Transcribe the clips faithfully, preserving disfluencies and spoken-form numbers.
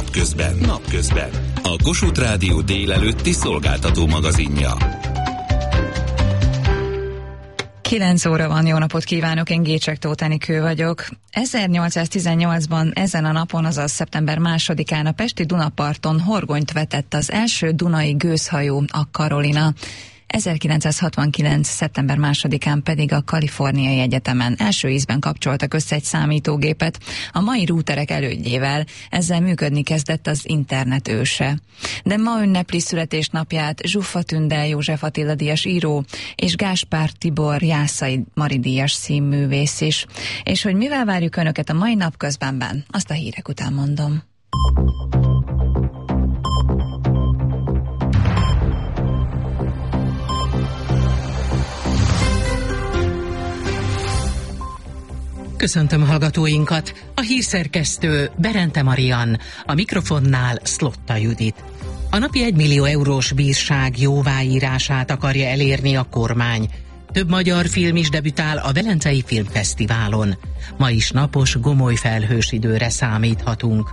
Napközben. Napközben. A Kossuth Rádió délelőtti szolgáltató magazinja. kilenc óra van, jó napot kívánok, én Gécsek Tóth Enikő vagyok. ezernyolcszáztizennyolcban ezen a napon, azaz szeptember másodikán a pesti Dunaparton horgonyt vetett az első dunai gőzhajó, a Carolina. ezerkilencszázhatvankilenc. szeptember másodikán pedig a Kaliforniai Egyetemen első ízben kapcsoltak össze egy számítógépet a mai rúterek elődjével, ezzel működni kezdett az internet őse. De ma ünnepli születésnapját Zsuffa Tünde József Attila díjas író és Gáspár Tibor Jászai Mari díjas színművész is. És hogy mivel várjuk Önöket a mai napközbenben, azt a hírek után mondom. Köszöntöm hallgatóinkat! A hírszerkesztő Berente Marian, a mikrofonnál Szlotta Judit. A napi egymillió eurós bírság jóváírását akarja elérni a kormány. Több magyar film is debütál a Velencei Filmfesztiválon. Ma is napos, gomoly felhős időre számíthatunk.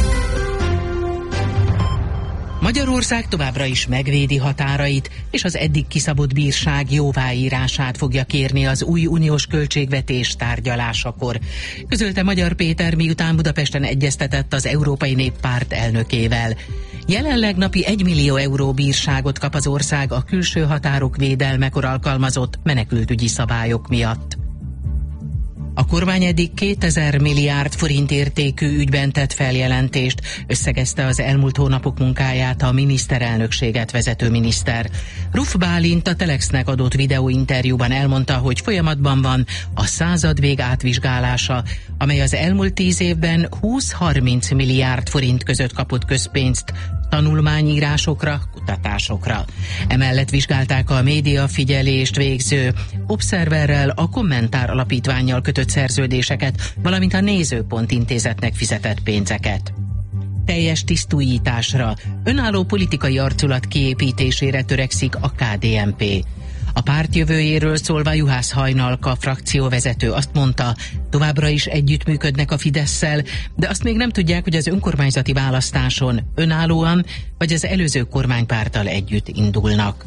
Magyarország továbbra is megvédi határait, és az eddig kiszabott bírság jóváírását fogja kérni az új uniós költségvetés tárgyalásakor, közölte Magyar Péter, miután Budapesten egyeztetett az Európai Néppárt elnökével. Jelenleg napi egymillió euró bírságot kap az ország a külső határok védelmekor alkalmazott menekültügyi szabályok miatt. A kormány eddig kétezer milliárd forint értékű ügyben tett feljelentést, összegezte az elmúlt hónapok munkáját a miniszterelnökséget vezető miniszter. Ruf Bálint a Telexnek adott videóinterjúban elmondta, hogy folyamatban van a századvég átvizsgálása, amely az elmúlt tíz évben húsz-harminc milliárd forint között kapott közpénzt tanulmányírásokra, kutatásokra. Emellett vizsgálták a médiafigyelést végző Observerrel, a Kommentár alapítvánnyal kötött szerződéseket, valamint a Nézőpont intézetnek fizetett pénzeket. Teljes tisztújításra, önálló politikai arculat kiépítésére törekszik a ká dé en pé. A párt jövőjéről szólva Juhász Hajnalka frakcióvezető azt mondta, továbbra is együttműködnek a Fidesszel, de azt még nem tudják, hogy az önkormányzati választáson önállóan vagy az előző kormánypárttal együtt indulnak.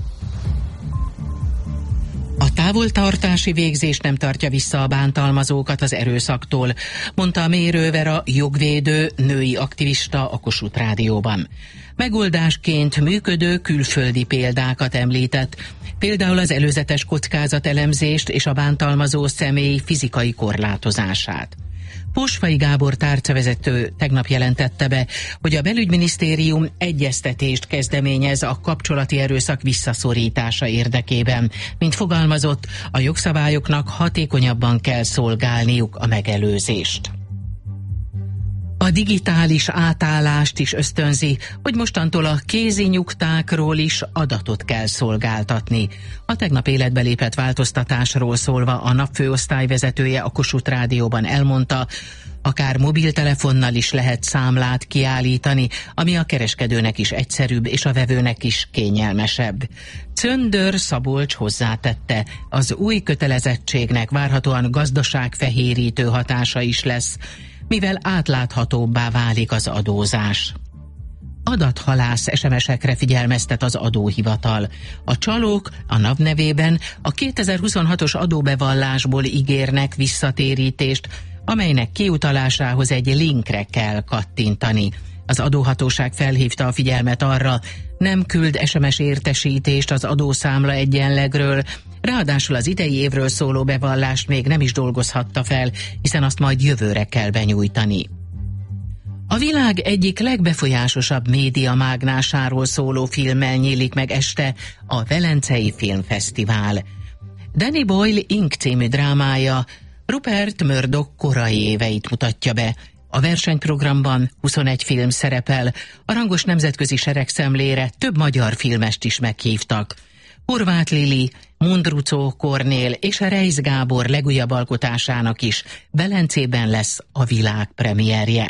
A távoltartási végzés nem tartja vissza a bántalmazókat az erőszaktól, mondta a Mérő Vera jogvédő, női aktivista a Kossuth Rádióban. Megoldásként működő külföldi példákat említett, például az előzetes kockázatelemzést és a bántalmazó személy fizikai korlátozását. Posfai Gábor tárcavezető tegnap jelentette be, hogy a belügyminisztérium egyeztetést kezdeményez a kapcsolati erőszak visszaszorítása érdekében. Mint fogalmazott, a jogszabályoknak hatékonyabban kell szolgálniuk a megelőzést. A digitális átállást is ösztönzi, hogy mostantól a kézi nyugtákról is adatot kell szolgáltatni. A tegnap életbe lépett változtatásról szólva a NAP főosztályvezetője a Kossuth Rádióban elmondta, akár mobiltelefonnal is lehet számlát kiállítani, ami a kereskedőnek is egyszerűbb és a vevőnek is kényelmesebb. Czöndör Szabolcs hozzátette, az új kötelezettségnek várhatóan gazdaságfehérítő hatása is lesz, mivel átláthatóbbá válik az adózás. Adathalász es em esekre figyelmeztet az adóhivatal. A csalók a NAV nevében a kétezer-huszonhatos adóbevallásból ígérnek visszatérítést, amelynek kiutalásához egy linkre kell kattintani. Az adóhatóság felhívta a figyelmet arra, nem küld es em es értesítést az adószámla egyenlegről, ráadásul az idei évről szóló bevallást még nem is dolgozhatta fel, hiszen azt majd jövőre kell benyújtani. A világ egyik legbefolyásosabb médiamágnásáról szóló filmmel nyílik meg este a Velencei Filmfesztivál. Danny Boyle Ink című drámája Rupert Murdoch korai éveit mutatja be. A versenyprogramban huszonegy film szerepel, a rangos nemzetközi seregszemlére több magyar filmest is meghívtak. Horváth Lili, Mundruczó Kornél és a Reisz Gábor legújabb alkotásának is Velencében lesz a világ premierje.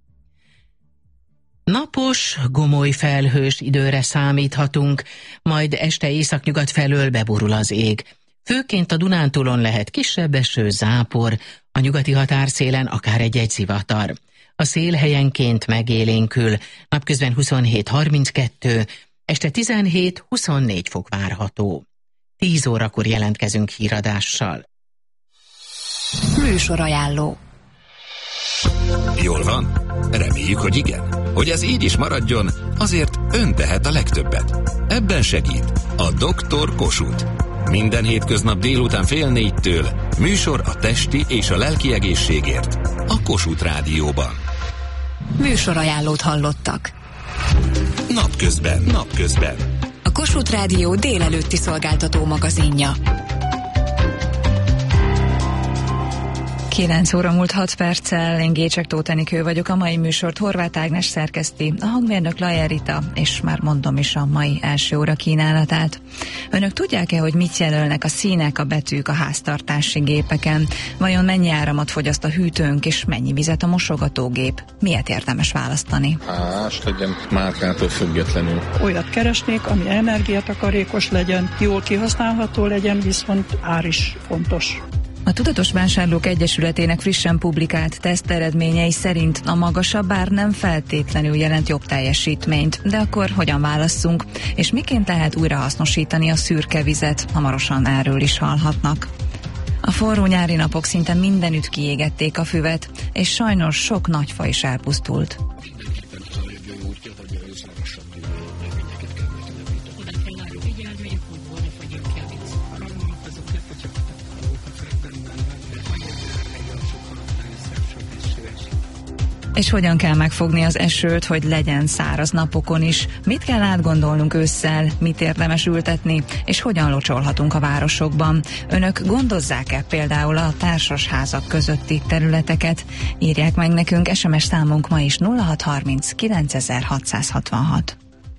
Napos, gomoly felhős időre számíthatunk, majd este északnyugat felől beborul az ég. Főként a Dunántúlon lehet kisebb eső, zápor, a nyugati határszélen akár egy-egy zivatar. A szél helyenként megélénkül, napközben huszonhét harminckettő, este tizenhét huszonnégy fok várható. tíz órakor jelentkezünk híradással. Műsorajánló. Jól van? Reméljük, hogy igen. Hogy ez így is maradjon, azért ön tehet a legtöbbet. Ebben segít a doktor Kossuth. Minden hétköznap délután fél négytől műsor a testi és a lelki egészségért a Kossuth Rádióban. Műsorajánlót hallottak. Napközben, napközben. A Kossuth Rádió délelőtti szolgáltató magazinja. kilenc óra múlt hat perccel, én Gécsek Tóth Enikő vagyok, a mai műsort Horváth Ágnes szerkeszti, a hangmérnök Lajer Rita, és már mondom is a mai első óra kínálatát. Önök tudják-e, hogy mit jelölnek a színek, a betűk a háztartási gépeken? Vajon mennyi áramot fogyaszt a hűtőnk, és mennyi vizet a mosogatógép? Miért érdemes választani? Ást legyen, márkától függetlenül. Olyat keresnék, ami energiatakarékos legyen, jól kihasználható legyen, viszont ár is fontos. A Tudatos Vásárlók Egyesületének frissen publikált teszt eredményei szerint a magasabb ár nem feltétlenül jelent jobb teljesítményt, de akkor hogyan válasszunk, és miként lehet újrahasznosítani a szürke vizet? Hamarosan erről is hallhatnak. A forró nyári napok szinte mindenütt kiégették a füvet, és sajnos sok nagyfa is elpusztult. És hogyan kell megfogni az esőt, hogy legyen száraz napokon is? Mit kell átgondolnunk ősszel? Mit érdemes ültetni? És hogyan locsolhatunk a városokban? Önök gondozzák-e például a társasházak közötti területeket? Írják meg nekünk, es em es számunk ma is nulla hat harminc kilencezer-hatszázhatvanhat.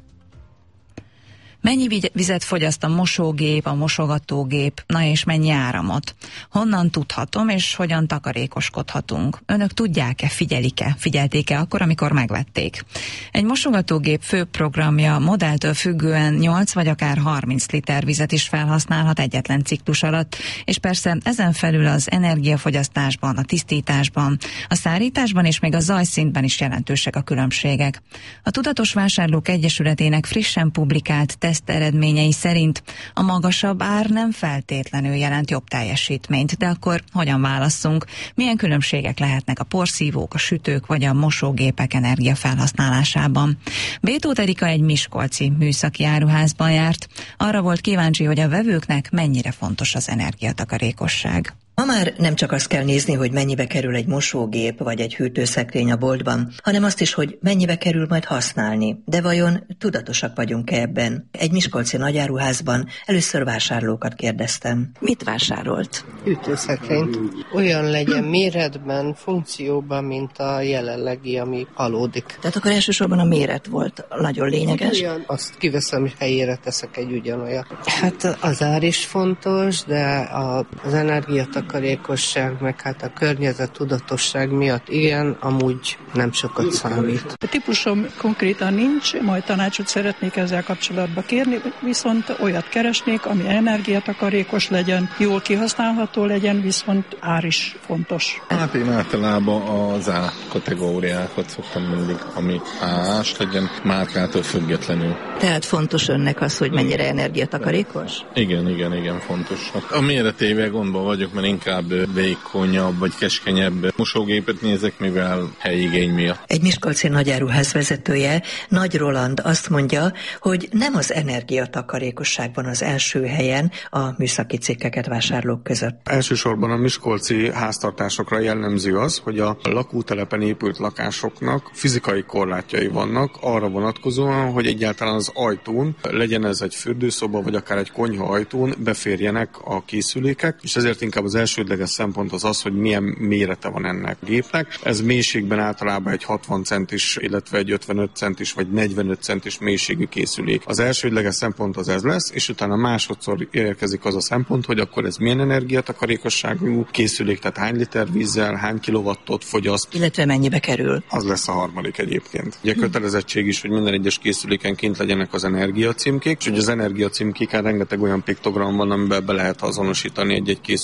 Mennyi vizet fogyaszt a mosógép, a mosogatógép, na és mennyi áramot? Honnan tudhatom, és hogyan takarékoskodhatunk? Önök tudják-e, figyelik-e, figyelték-e akkor, amikor megvették? Egy mosogatógép fő programja modelltől függően nyolc vagy akár harminc liter vizet is felhasználhat egyetlen ciklus alatt, és persze ezen felül az energiafogyasztásban, a tisztításban, a szárításban és még a zajszintben is jelentősek a különbségek. A Tudatos Vásárlók Egyesületének frissen publikált teszt eredményei szerint a magasabb ár nem feltétlenül jelent jobb teljesítményt, de akkor hogyan válasszunk? Milyen különbségek lehetnek a porszívók, a sütők vagy a mosógépek energiafelhasználásában? Bétóth Erika egy miskolci műszaki áruházban járt. Arra volt kíváncsi, hogy a vevőknek mennyire fontos az energiatakarékosság. Ma már nem csak azt kell nézni, hogy mennyibe kerül egy mosógép vagy egy hűtőszekrény a boltban, hanem azt is, hogy mennyibe kerül majd használni. De vajon tudatosak vagyunk-e ebben? Egy miskolci nagyáruházban először vásárlókat kérdeztem. Mit vásárolt? Hűtőszekrényt. Olyan legyen méretben, funkcióban, mint a jelenlegi, ami halódik. Tehát akkor elsősorban a méret volt nagyon lényeges. Olyan, azt kiveszem, és helyére teszek egy ugyanolyat. Hát az ár is fontos, de a, az energiat takarékosság, meg hát a környezet tudatosság miatt igen, amúgy nem sokat számít. A típusom konkrétan nincs, majd tanácsot szeretnék ezzel kapcsolatban kérni, viszont olyat keresnék, ami energiatakarékos legyen, jól kihasználható legyen, viszont ár is fontos. Hát én általában az A kategóriákat szoktam mindig, ami A-s legyen, márkától függetlenül. Tehát fontos önnek az, hogy mennyire energiatakarékos? Igen, igen, igen, fontos. A méretével gondban vagyok, mert inkább vékonyabb vagy keskenyebb mosógépet nézek, mivel helyigény miatt. Egy miskolci nagyáruház vezetője, Nagy Roland azt mondja, hogy nem az energiatakarékosság van az első helyen a műszaki cikkeket vásárlók között. Elsősorban a miskolci háztartásokra jellemző az, hogy a lakótelepen épült lakásoknak fizikai korlátjai vannak arra vonatkozóan, hogy egyáltalán az ajtón, legyen ez egy fürdőszoba vagy akár egy konyha ajtón beférjenek a készülékek, és ezért inkább az elsődleges szempont az az, hogy milyen mérete van ennek a gépnek. Ez mélységben általában egy hatvan centis, illetve egy ötvenöt centis vagy negyvenöt centis mélységű készülék. Az elsődleges szempont az ez lesz, és utána másodszor érkezik az a szempont, hogy akkor ez milyen energiatakarékosságú készülék, tehát hány liter vízzel, hány kilowattot fogyaszt. Illetve mennyibe kerül. Az lesz a harmadik egyébként. Ugye kötelezettség is, hogy minden egyes készüléken kint legyenek az energiacímkék, és ugye az energiacímkéken rengeteg olyan piktogram van, amiben be lehet azonosítani egy-egy készüléknek a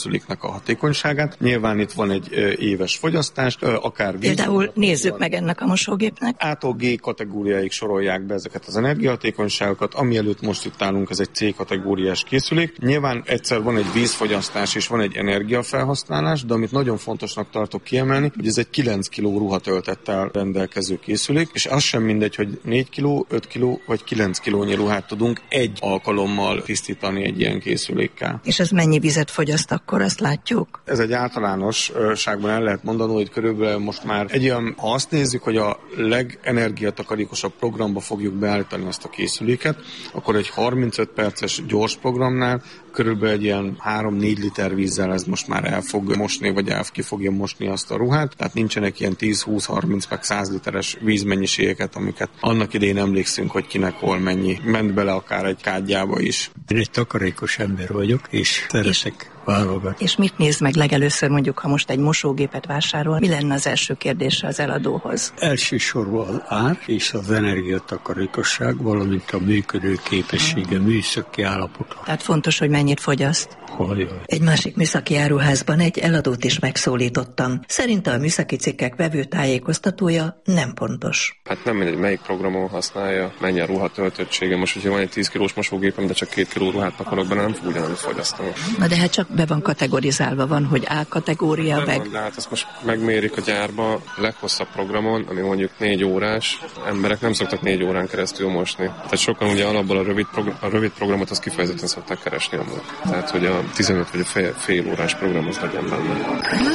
hatékonyságát. Nyilván itt van egy éves fogyasztás, akár víz. Például nézzük meg ennek a mosógépnek. A-tól G kategóriáig sorolják be ezeket az energiahatékonyságokat, ami előtt most itt állunk, ez egy C kategóriás készülék. Nyilván egyszer van egy vízfogyasztás és van egy energiafelhasználás, de amit nagyon fontosnak tartok kiemelni, hogy ez egy kilenc kiló ruhatöltettel rendelkező készülék, és az sem mindegy, hogy négy kiló, öt kiló vagy kilenc kilónyi ruhát tudunk egy alkalommal tisztítani egy ilyen készülékkel. És ez mennyi vizet fogyaszt akkor, azt látjuk? Ez egy általánosságban el lehet mondani, hogy körülbelül most már egy olyan, ha azt nézzük, hogy a legenergiatakarékosabb programba fogjuk beállítani ezt a készüléket, akkor egy harmincöt perces gyors programnál körülbelül egy ilyen három-négy liter vízzel ez most már el fog mosni, vagy el ki fogja mosni azt a ruhát. Tehát nincsenek ilyen tíz-húsz-harminc meg száz literes vízmennyiségeket, amiket annak idején emlékszünk, hogy kinek hol mennyi. Ment bele akár egy kádjába is. Én egy takarékos ember vagyok, és szeretek válogatni. És mit néz meg legelőször, mondjuk, ha most egy mosógépet vásárol, mi lenne az első kérdése az eladóhoz? Elsősorban az ár és az energiatakarékosság, valamint a működő képessége, műszaki állapota. Tehát fontos, hogy mennyit fogyaszt. Hajjaj. Egy másik műszaki áruházban egy eladót is megszólítottam. Szerinte a műszaki cikkek vevő tájékoztatója nem pontos. Hát nem mindegy, melyik programon használja, mennyi a ruha töltöttsége. Most, hogyha van egy tíz kilós mosógépem, de csak két kiló ruhát pakolok benne, nem fog ugyanannyit fogyasztani. Na de hát csak be van kategorizálva, van, hogy A kategória, de meg... Van, de hát ezt most megmérik a gyárba a leghosszabb programon, ami mondjuk négy órás. Emberek nem szoktak négy órán keresztül mosni. Tehát sokan ugye alapból a rövid, progr- a rövid programot az kifejezetten szokták keresni amúgy. Tehát, hogy a tizenöt vagy a fél, fél órás program az legyen benne.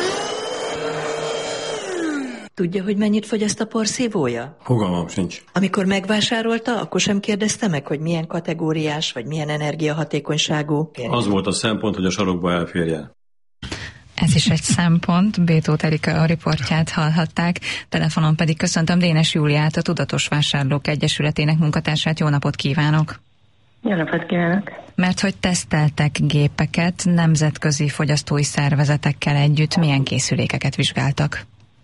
Tudja, hogy mennyit fogyaszt a porszívója? Fogalmam sincs. Amikor megvásárolta, akkor sem kérdezte meg, hogy milyen kategóriás, vagy milyen energiahatékonyságú? Az volt a szempont, hogy a sarokba elférjen. Ez is egy szempont. Bétót Erika a riportját hallhatták. Telefonon pedig köszöntöm Dénes Júliát, a Tudatos Vásárlók Egyesületének munkatársát. Jó napot kívánok! Jó napot kívánok! Mert hogy teszteltek gépeket nemzetközi fogyasztói szervezetekkel együtt, milyen készülékeket vizsgáltak?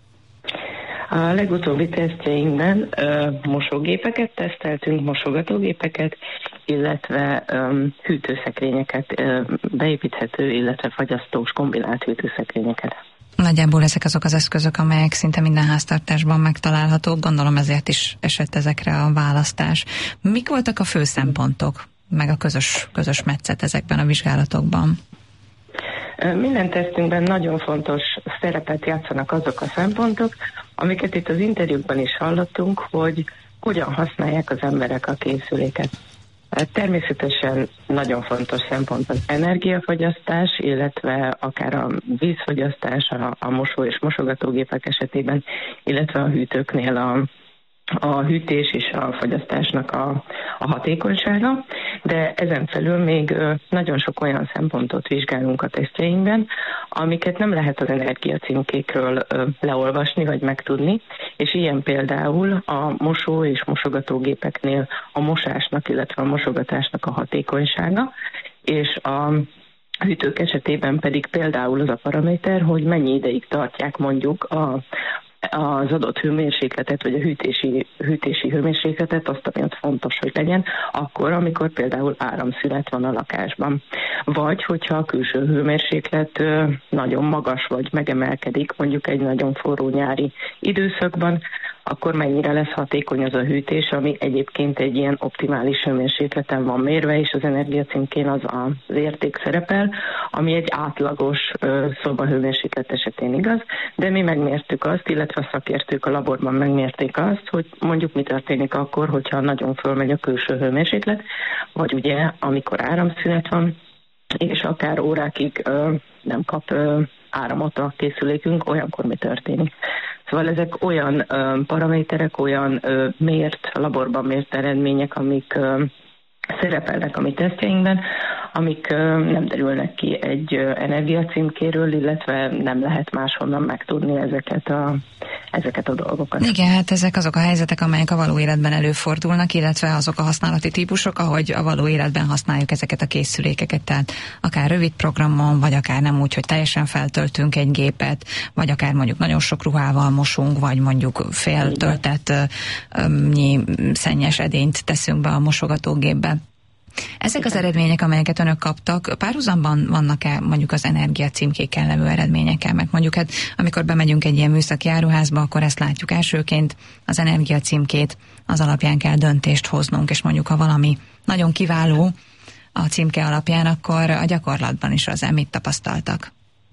A legutóbbi tesztjeinkben ö, mosógépeket teszteltünk, mosogatógépeket, illetve ö, hűtőszekrényeket, ö, beépíthető, illetve fagyasztós kombinált hűtőszekrényeket. Nagyjából ezek azok az eszközök, amelyek szinte minden háztartásban megtalálhatók, gondolom ezért is esett ezekre a választás. Mik voltak a fő szempontok, meg a közös, közös metszet ezekben a vizsgálatokban? Minden tesztünkben nagyon fontos szerepet játszanak azok a szempontok, amiket itt az interjúkban is hallottunk, hogy hogyan használják az emberek a készüléket. Természetesen nagyon fontos szempont az energiafogyasztás, illetve akár a vízfogyasztás a, a mosó- és mosogatógépek esetében, illetve a hűtőknél a a hűtés és a fogyasztásnak a, a hatékonysága, de ezen felül még nagyon sok olyan szempontot vizsgálunk a tesztjeinkben, amiket nem lehet az energiacímkékről leolvasni vagy megtudni, és ilyen például a mosó- és mosogatógépeknél a mosásnak, illetve a mosogatásnak a hatékonysága, és a hűtők esetében pedig például az a paraméter, hogy mennyi ideig tartják mondjuk a az adott hőmérsékletet, vagy a hűtési, hűtési hőmérsékletet, azt, ami ott fontos, hogy legyen, akkor, amikor például áramszünet van a lakásban. Vagy, hogyha a külső hőmérséklet nagyon magas, vagy megemelkedik, mondjuk egy nagyon forró nyári időszakban, akkor mennyire lesz hatékony az a hűtés, ami egyébként egy ilyen optimális hőmérsékleten van mérve, és az energiacímkén az az érték szerepel, ami egy átlagos szobahőmérséklet esetén igaz, de mi megmértük azt, illetve a szakértők a laborban megmérték azt, hogy mondjuk mi történik akkor, hogyha nagyon fölmegy a külső hőmérséklet, vagy ugye amikor áramszünet van, és akár órákig ö, nem kap ö, áramot a készülékünk, olyankor mi történik. Szóval ezek olyan ö, paraméterek, olyan ö, mért, laborban mért eredmények, amik ö, szerepelnek a mi tesztjeinkben, amik ö, nem derülnek ki egy ö, energiacímkéről, illetve nem lehet máshonnan megtudni ezeket a, ezeket a dolgokat. Igen, hát ezek azok a helyzetek, amelyek a való életben előfordulnak, illetve azok a használati típusok, ahogy a való életben használjuk ezeket a készülékeket, tehát akár rövid programon, vagy akár nem úgy, hogy teljesen feltöltünk egy gépet, vagy akár mondjuk nagyon sok ruhával mosunk, vagy mondjuk féltöltett nyi szennyes edényt teszünk be a mosogatógépbe. Ezek az eredmények, amelyeket önök kaptak, párhuzamban vannak-e mondjuk az energia címkéken levő eredményekkel? Mert mondjuk hát, amikor bemegyünk egy ilyen műszaki áruházba, akkor ezt látjuk elsőként, az energia címkét, az alapján kell döntést hoznunk, és mondjuk ha valami nagyon kiváló a címke alapján, akkor a gyakorlatban is az mit tapasztaltak?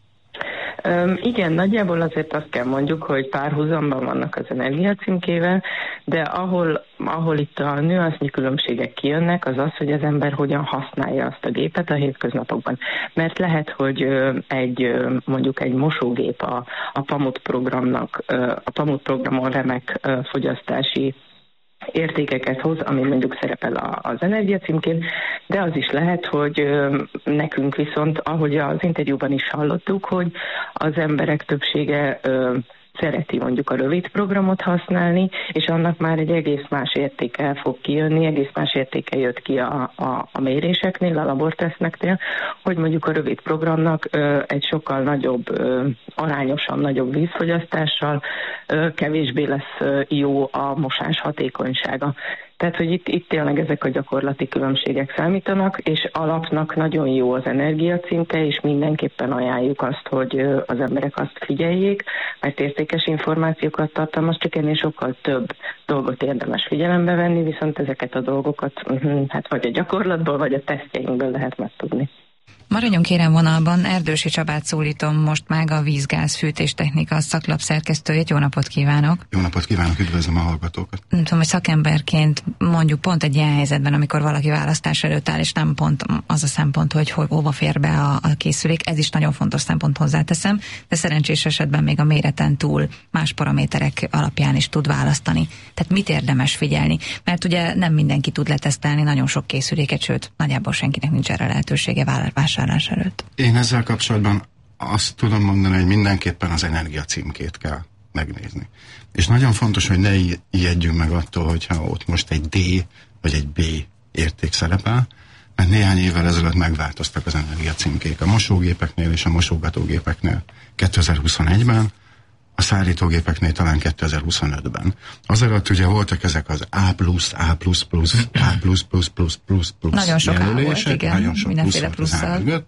Um, igen, nagyjából azért azt kell mondjuk, hogy párhuzamban vannak az energiacímkével, de ahol, ahol itt a nüansznyi különbségek kijönnek, az az, hogy az ember hogyan használja azt a gépet a hétköznapokban. Mert lehet, hogy egy, mondjuk egy mosógép a, a Pamut programnak, a Pamut programon remek fogyasztási értékeket hoz, ami mondjuk szerepel az energiacímkén, de az is lehet, hogy nekünk viszont, ahogy az interjúban is hallottuk, hogy az emberek többsége szereti mondjuk a rövid programot használni, és annak már egy egész más értéke fog kijönni, egész más értéke jött ki a, a, a méréseknél, a labortesztnél, hogy mondjuk a rövid programnak ö, egy sokkal nagyobb, ö, arányosan nagyobb vízfogyasztással ö, kevésbé lesz ö, jó a mosás hatékonysága. Tehát, hogy itt, itt tényleg ezek a gyakorlati különbségek számítanak, és alapnak nagyon jó az energiacímke, és mindenképpen ajánljuk azt, hogy az emberek azt figyeljék, mert értékes információkat tartalmaz, csak ennél sokkal több dolgot érdemes figyelembe venni, viszont ezeket a dolgokat hát vagy a gyakorlatból, vagy a tesztjeinkből lehet megtudni. Maradjon kérem vonalban, Erdősi Csabát szólítom most meg, a Vízgáz Fűtéstechnika szaklap szerkesztőjét. Jó napot kívánok! Jó napot kívánok, üdvözlöm a hallgatókat! Nem tudom, hogy szakemberként mondjuk pont egy ilyen helyzetben, amikor valaki választás előtt áll, és nem pont az a szempont, hogy hova fér be a, a készülék, ez is nagyon fontos szempont, hozzáteszem, de szerencsés esetben még a méreten túl más paraméterek alapján is tud választani. Tehát mit érdemes figyelni? Mert ugye nem mindenki tud letesztelni nagyon sok készüléket, sőt, nagyjából senkinek nincs erre lehetősége vásárlás előtt. Én ezzel kapcsolatban azt tudom mondani, hogy mindenképpen az energia címkét kell megnézni. És nagyon fontos, hogy ne ijedjünk meg attól, hogyha ott most egy D vagy egy B érték szerepel, mert néhány évvel ezelőtt megváltoztak az energia címkék a mosógépeknél és a mosogatógépeknél kétezer-huszonegyben, a szárítógépeknél talán kétezer-huszonötben. Azelőtt ugye voltak ezek az A plusz, A plusz plusz, A plusz plusz plusz plusz plusz nagyon sok A volt, igen, nagyon sok mindenféle plusszal.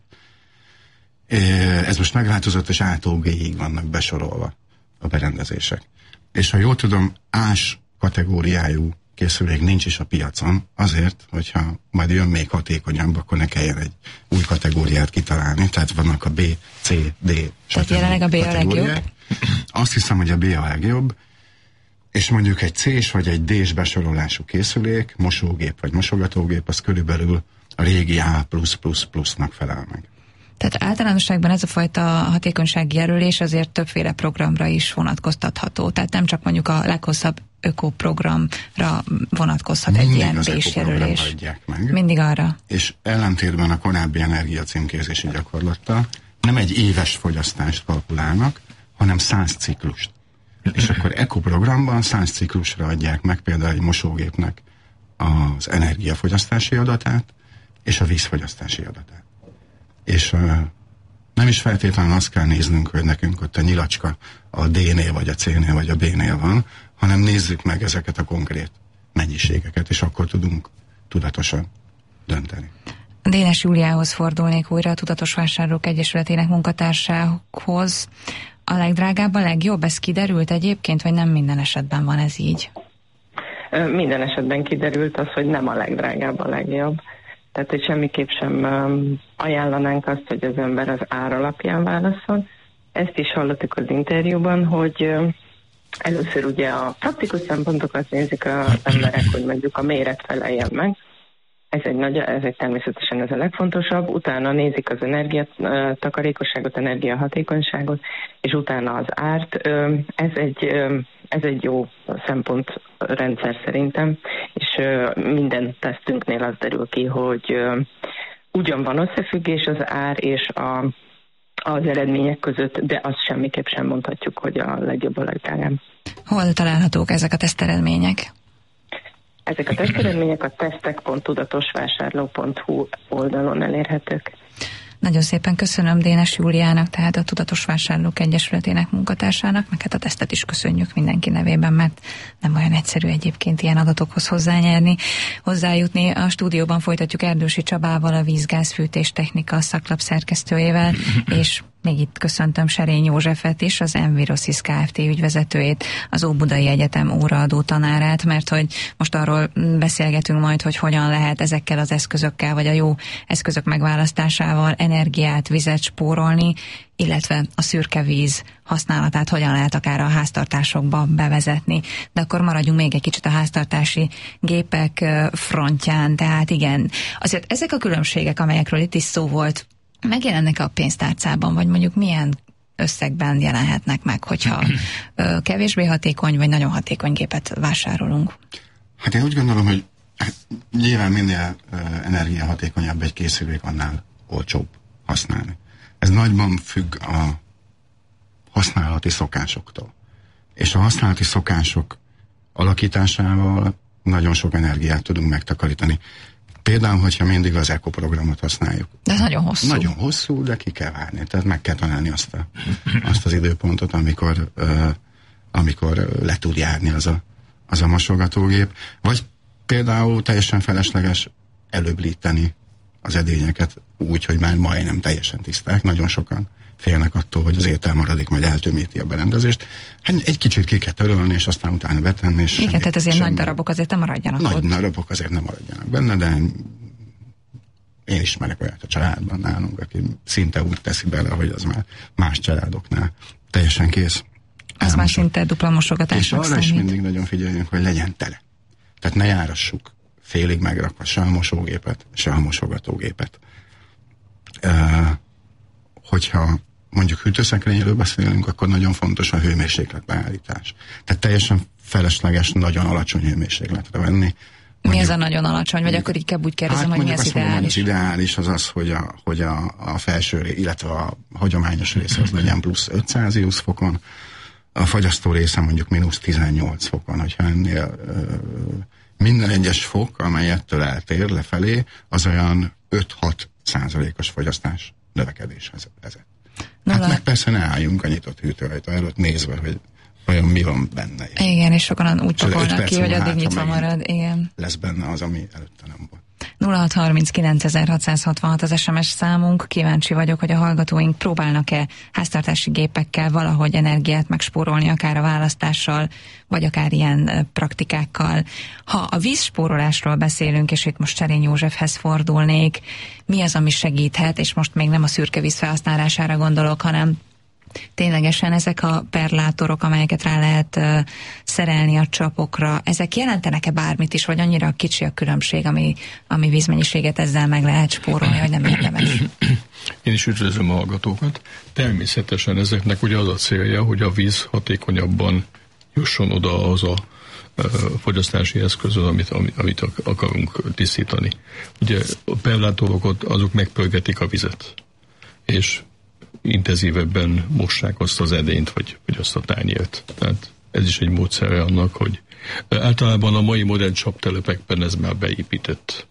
Ez most megváltozott, és A-tól G-ig vannak besorolva a berendezések. És ha jól tudom, ás kategóriájú készülék nincs is a piacon, azért, hogyha majd jön még hatékonyabb, akkor ne kelljen egy új kategóriát kitalálni, tehát vannak a B, C, D, tehát jelenleg a B a legjobb? Azt hiszem, hogy a B a legjobb, és mondjuk egy C-s vagy egy D-s besorolású készülék, mosógép vagy mosogatógép, az körülbelül a régi A plusz plusz plusznak felel meg. Tehát általánosságban ez a fajta hatékonysági jelölés azért többféle programra is vonatkoztatható. Tehát nem csak mondjuk a leghosszabb ökoprogramra vonatkozhat mindig egy ilyen B-s jelölés. Mindig arra. És ellentétben a korábbi energiacímkézési gyakorlattal nem egy éves fogyasztást kalkulálnak, hanem száz ciklust. És akkor ekoprogramban száz ciklusra adják meg például egy mosógépnek az energiafogyasztási adatát és a vízfogyasztási adatát. És uh, nem is feltétlenül azt kell néznünk, hogy nekünk ott a nyilacska a D-nél, vagy a C-nél, vagy a B-nél van, hanem nézzük meg ezeket a konkrét mennyiségeket, és akkor tudunk tudatosan dönteni. Dénes Júliához fordulnék újra, a Tudatos Vásárlók Egyesületének munkatársához. A legdrágább a legjobb? Ez kiderült egyébként, vagy nem minden esetben van ez így? Minden esetben kiderült az, hogy nem a legdrágább a legjobb. Tehát, hogy semmiképp sem ajánlanánk azt, hogy az ember az ár alapján válaszol. Ezt is hallottuk az interjúban, hogy először ugye a praktikus szempontokat nézik az emberek, hogy mondjuk a méret feleljen meg. Ez egy nagy, ez egy természetesen ez a legfontosabb. Utána nézik az energiatakarékosságot, energiahatékonyságot, és utána az árt. Ez egy, ez egy jó szempontrendszer szerintem, és minden tesztünknél az derül ki, hogy ugyan van összefüggés az ár és a, az eredmények között, de azt semmiképp sem mondhatjuk, hogy a legjobb a legdrágább. Hol találhatók ezek a teszteredmények? Ezek a teszteredmények a tesztek pont tudatosvásárló pont hu oldalon elérhetők. Nagyon szépen köszönöm Dénes Júliának, tehát a Tudatos Vásárlók Egyesületének munkatársának, meg hát a tesztet is köszönjük mindenki nevében, mert nem olyan egyszerű egyébként ilyen adatokhoz hozzányerni, hozzájutni. A stúdióban folytatjuk Erdősi Csabával, a Vízgázfűtés Technika szaklap szerkesztőjével, és még itt köszöntöm Serény Józsefet is, az Envirosis Kft. Ügyvezetőjét, az Óbudai Egyetem óraadó tanárát, mert hogy most arról beszélgetünk majd, hogy hogyan lehet ezekkel az eszközökkel, vagy a jó eszközök megválasztásával energiát, vizet spórolni, illetve a szürke víz használatát hogyan lehet akár a háztartásokba bevezetni. De akkor maradjunk még egy kicsit a háztartási gépek frontján, tehát igen, azért ezek a különbségek, amelyekről itt is szó volt, megjelennek a pénztárcában, vagy mondjuk milyen összegben jelenhetnek meg, hogyha ö, kevésbé hatékony, vagy nagyon hatékony gépet vásárolunk? Hát én úgy gondolom, hogy hát, nyilván minél ö, energiahatékonyabb egy készülék, annál olcsóbb használni. Ez nagyban függ a használati szokásoktól. És a használati szokások alakításával nagyon sok energiát tudunk megtakarítani. Például, hogyha mindig az Eco programot használjuk. De ez nagyon hosszú. Nagyon hosszú, de ki kell várni. Tehát meg kell találni azt, a, azt az időpontot, amikor, uh, amikor le tud járni az a, az a mosogatógép. Vagy például teljesen felesleges előblíteni az edényeket úgy, hogy már majdnem teljesen tiszták. Nagyon sokan félnek attól, hogy az ételmaradék majd eltömíti a berendezést. Hát egy kicsit ki kell törölni, és aztán utána betenni. És igen, semmi, tehát azért semmi, nagy darabok azért nem maradjanak nagy ott. Nagy darabok azért nem maradjanak benne, de én ismerek olyat a családban nálunk, aki szinte úgy teszi bele, hogy az már más családoknál teljesen kész. Az már szinte dupla mosogatásnak És arra számít. is mindig nagyon figyeljünk, hogy legyen tele. Tehát ne járassuk félig megrakva se a mosógépet, se a mosogatógépet. Uh, hogyha mondjuk hűtőszekrényről beszélünk, akkor nagyon fontos a hőmérsékletbeállítás. Tehát teljesen felesleges, nagyon alacsony hőmérsékletre venni. Mondjuk, mi ez a nagyon alacsony? Vagy akkor inkább úgy kérdezem, hát hogy mi az ideális? Mondom, az ideális az az, hogy a, hogy a, a felső, illetve a hagyományos része az legyen plusz öt Celsius fokon, a fagyasztó része mondjuk mínusz tizennyolc fokon, hogyha ennél ö, minden egyes fok, amely ettől eltér lefelé, az olyan öt-hat százalékos fogyasztás növekedéshez vezet. Hát meg persze ne álljunk a nyitott hűtőajtó előtt nézve, hogy vajon mi van benne. Igen, és sokan úgy pakolnak ki, hogy addig nyitva marad. Igen. Lesz benne az, ami előtte nem volt. nulla hat harminckilenc ezerhatszázhatvanhat az es em es számunk. Kíváncsi vagyok, hogy a hallgatóink próbálnak-e háztartási gépekkel valahogy energiát megspórolni, akár a választással, vagy akár ilyen praktikákkal. Ha a vízspórolásról beszélünk, és itt most Serény Józsefhez fordulnék, mi az, ami segíthet, és most még nem a szürke víz felhasználására gondolok, hanem ténylegesen ezek a perlátorok, amelyeket rá lehet uh, szerelni a csapokra, ezek jelentenek-e bármit is, vagy annyira kicsi a különbség, ami, ami vízmennyiséget ezzel meg lehet spórolni, hogy nem érdemes? Én is üdvözlöm a hallgatókat. Természetesen ezeknek ugye az a célja, hogy a víz hatékonyabban jusson oda az a uh, fogyasztási eszközön, amit, amit akarunk tisztítani. Ugye a perlátorokat, azok megpörgetik a vizet, és intenzívebben mossák azt az edényt, vagy, vagy azt a tányért. Tehát ez is egy módszere annak, hogy általában a mai modern csaptelepekben ez már beépített.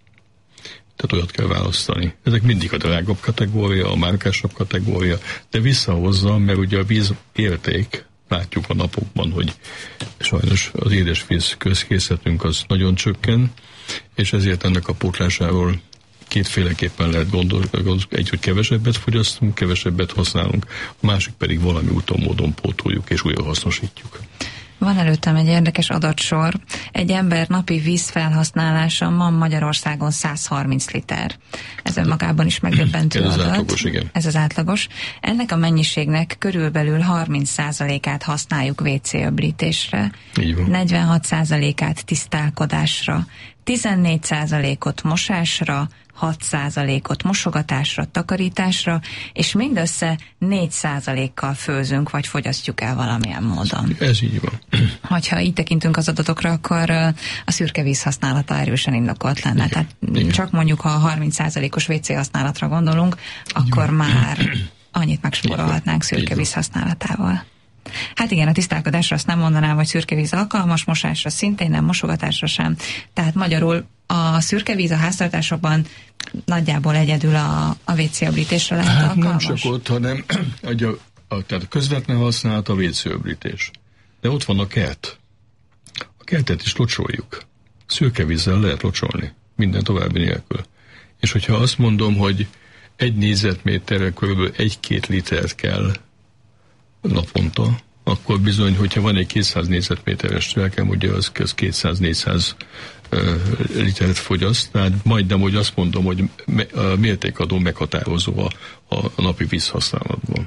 Tehát olyat kell választani. Ezek mindig a drágabb kategória, a márkásabb kategória, de visszahozza, mert ugye a víz érték, látjuk a napokban, hogy sajnos az édesvíz közkészletünk az nagyon csökken, és ezért ennek a pótlásáról kétféleképpen lehet gondolni, egy, hogy kevesebbet fogyasztunk, kevesebbet használunk, a másik pedig valami úton, módon pótoljuk és újra hasznosítjuk. Van előttem egy érdekes adatsor. Egy ember napi vízfelhasználása ma Magyarországon száz harminc liter. Ez önmagában is megdöbbentő adat. Ez az adat. átlagos, igen. Ez az átlagos. Ennek a mennyiségnek körülbelül harminc százalékát használjuk vé cé öblítésre, negyvenhat százalékát tisztálkodásra, tizennégy százalékot mosásra, hat százalékot mosogatásra, takarításra, és mindössze négy százalékkal főzünk, vagy fogyasztjuk el valamilyen módon. Ez így van. Hogyha így tekintünk az adatokra, akkor a szürke víz használata erősen indokolt lenne. Igen. Tehát igen. Csak mondjuk, ha a harminc százalékos vé cé használatra gondolunk, akkor igen. már annyit megspórolhatnánk szürke víz használatával. Hát igen, a tisztálkodásra azt nem mondanám, hogy szürke víz alkalmas, mosásra szintén nem, mosogatásra sem. Tehát magyarul a szürke víz a háztartásokban nagyjából egyedül a, a vécéöblítésre lehet hát alkalmas? Nem csak ott, hanem a, a, tehát közvetlen használat a vécéöblítés. De ott van a kert. A kertet is locsoljuk. Szürke vízzel lehet locsolni, minden további nélkül. És hogyha azt mondom, hogy egy négyzetméterre kb. egy-két litert kell naponta, akkor bizony, hogyha van egy kétszáz négyzetméteres telkem, ugye az, az kétszáz-négyszáz uh, litert fogyaszt, tehát majdnem, hogy azt mondom, hogy me- a mértékadó meghatározó a, a napi vízhasználatban.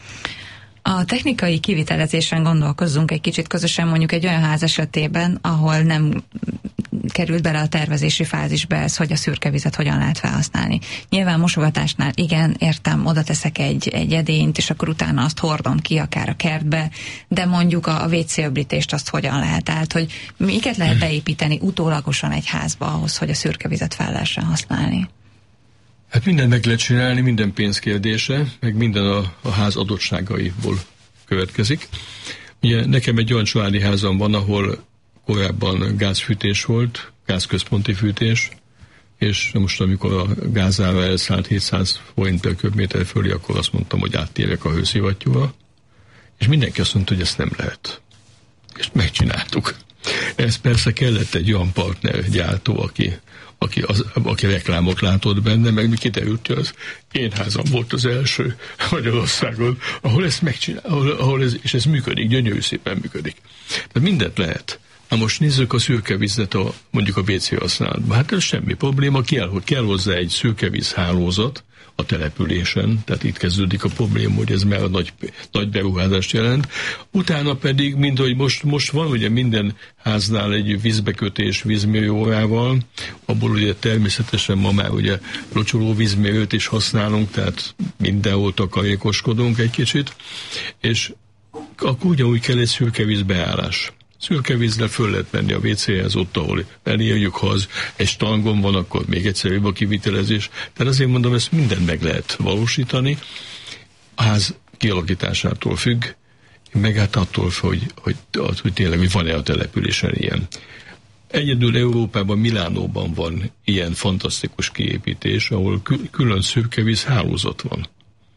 A technikai kivitelezésen gondolkozzunk egy kicsit közösen, mondjuk egy olyan ház esetében, ahol nem került bele a tervezési fázisba ez, hogy a szürke vizet hogyan lehet felhasználni. Nyilván mosogatásnál igen, értem, oda teszek egy, egy edényt, és akkor utána azt hordom ki akár a kertbe, de mondjuk a, a vécéöblítést azt hogyan lehet? Tehát, hogy miket lehet beépíteni utólagosan egy házba ahhoz, hogy a szürke vizet fel lehessen használni? Hát mindent meg lehet csinálni, minden pénzkérdése, meg minden a, a ház adottságaiból következik. Ugye nekem egy olyan családi házam van, ahol korábban gázfűtés volt, gázközponti fűtés, és most amikor a gázára elszállt hétszáz forint per köbméter fölé, akkor azt mondtam, hogy áttérek a hőszivattyúra, és mindenki azt mondta, hogy ezt nem lehet. És megcsináltuk. Ez persze kellett egy olyan partner, gyártó, aki Aki, az, aki reklámot látott benne, meg mi kiderült, hogy az én házam volt az első Magyarországon, ahol ezt megcsinál, ahol, ahol ez, és ez működik, gyönyörű szépen működik. Tehát mindent lehet. Na most nézzük a szürkevizet a, mondjuk a vé cé használatban. Hát ez semmi probléma, kell, hogy kell hozzá egy szürkevízhálózat a településen, tehát itt kezdődik a probléma, hogy ez már a nagy, nagy beruházást jelent. Utána pedig, mint hogy most, most van ugye minden háznál egy vízbekötés vízmérőórával, abból ugye természetesen ma már ugye locsoló vízmérőt is használunk, tehát mindenhol takarékoskodunk egy kicsit, és akkor ugyanúgy kell egy szürkevíz beállás. Szürkevízzel föl lehet menni a vé céhez, ott, ahol elérjük, ha az egy stangon van, akkor még egyszerűbb a kivitelezés. Tehát azért mondom, ezt mindent meg lehet valósítani. A ház kialakításától függ, meg hát attól, hogy, hogy, hogy tényleg hogy van-e a településen ilyen. Egyedül Európában, Milánóban van ilyen fantasztikus kiépítés, ahol külön szürkevíz hálózat van.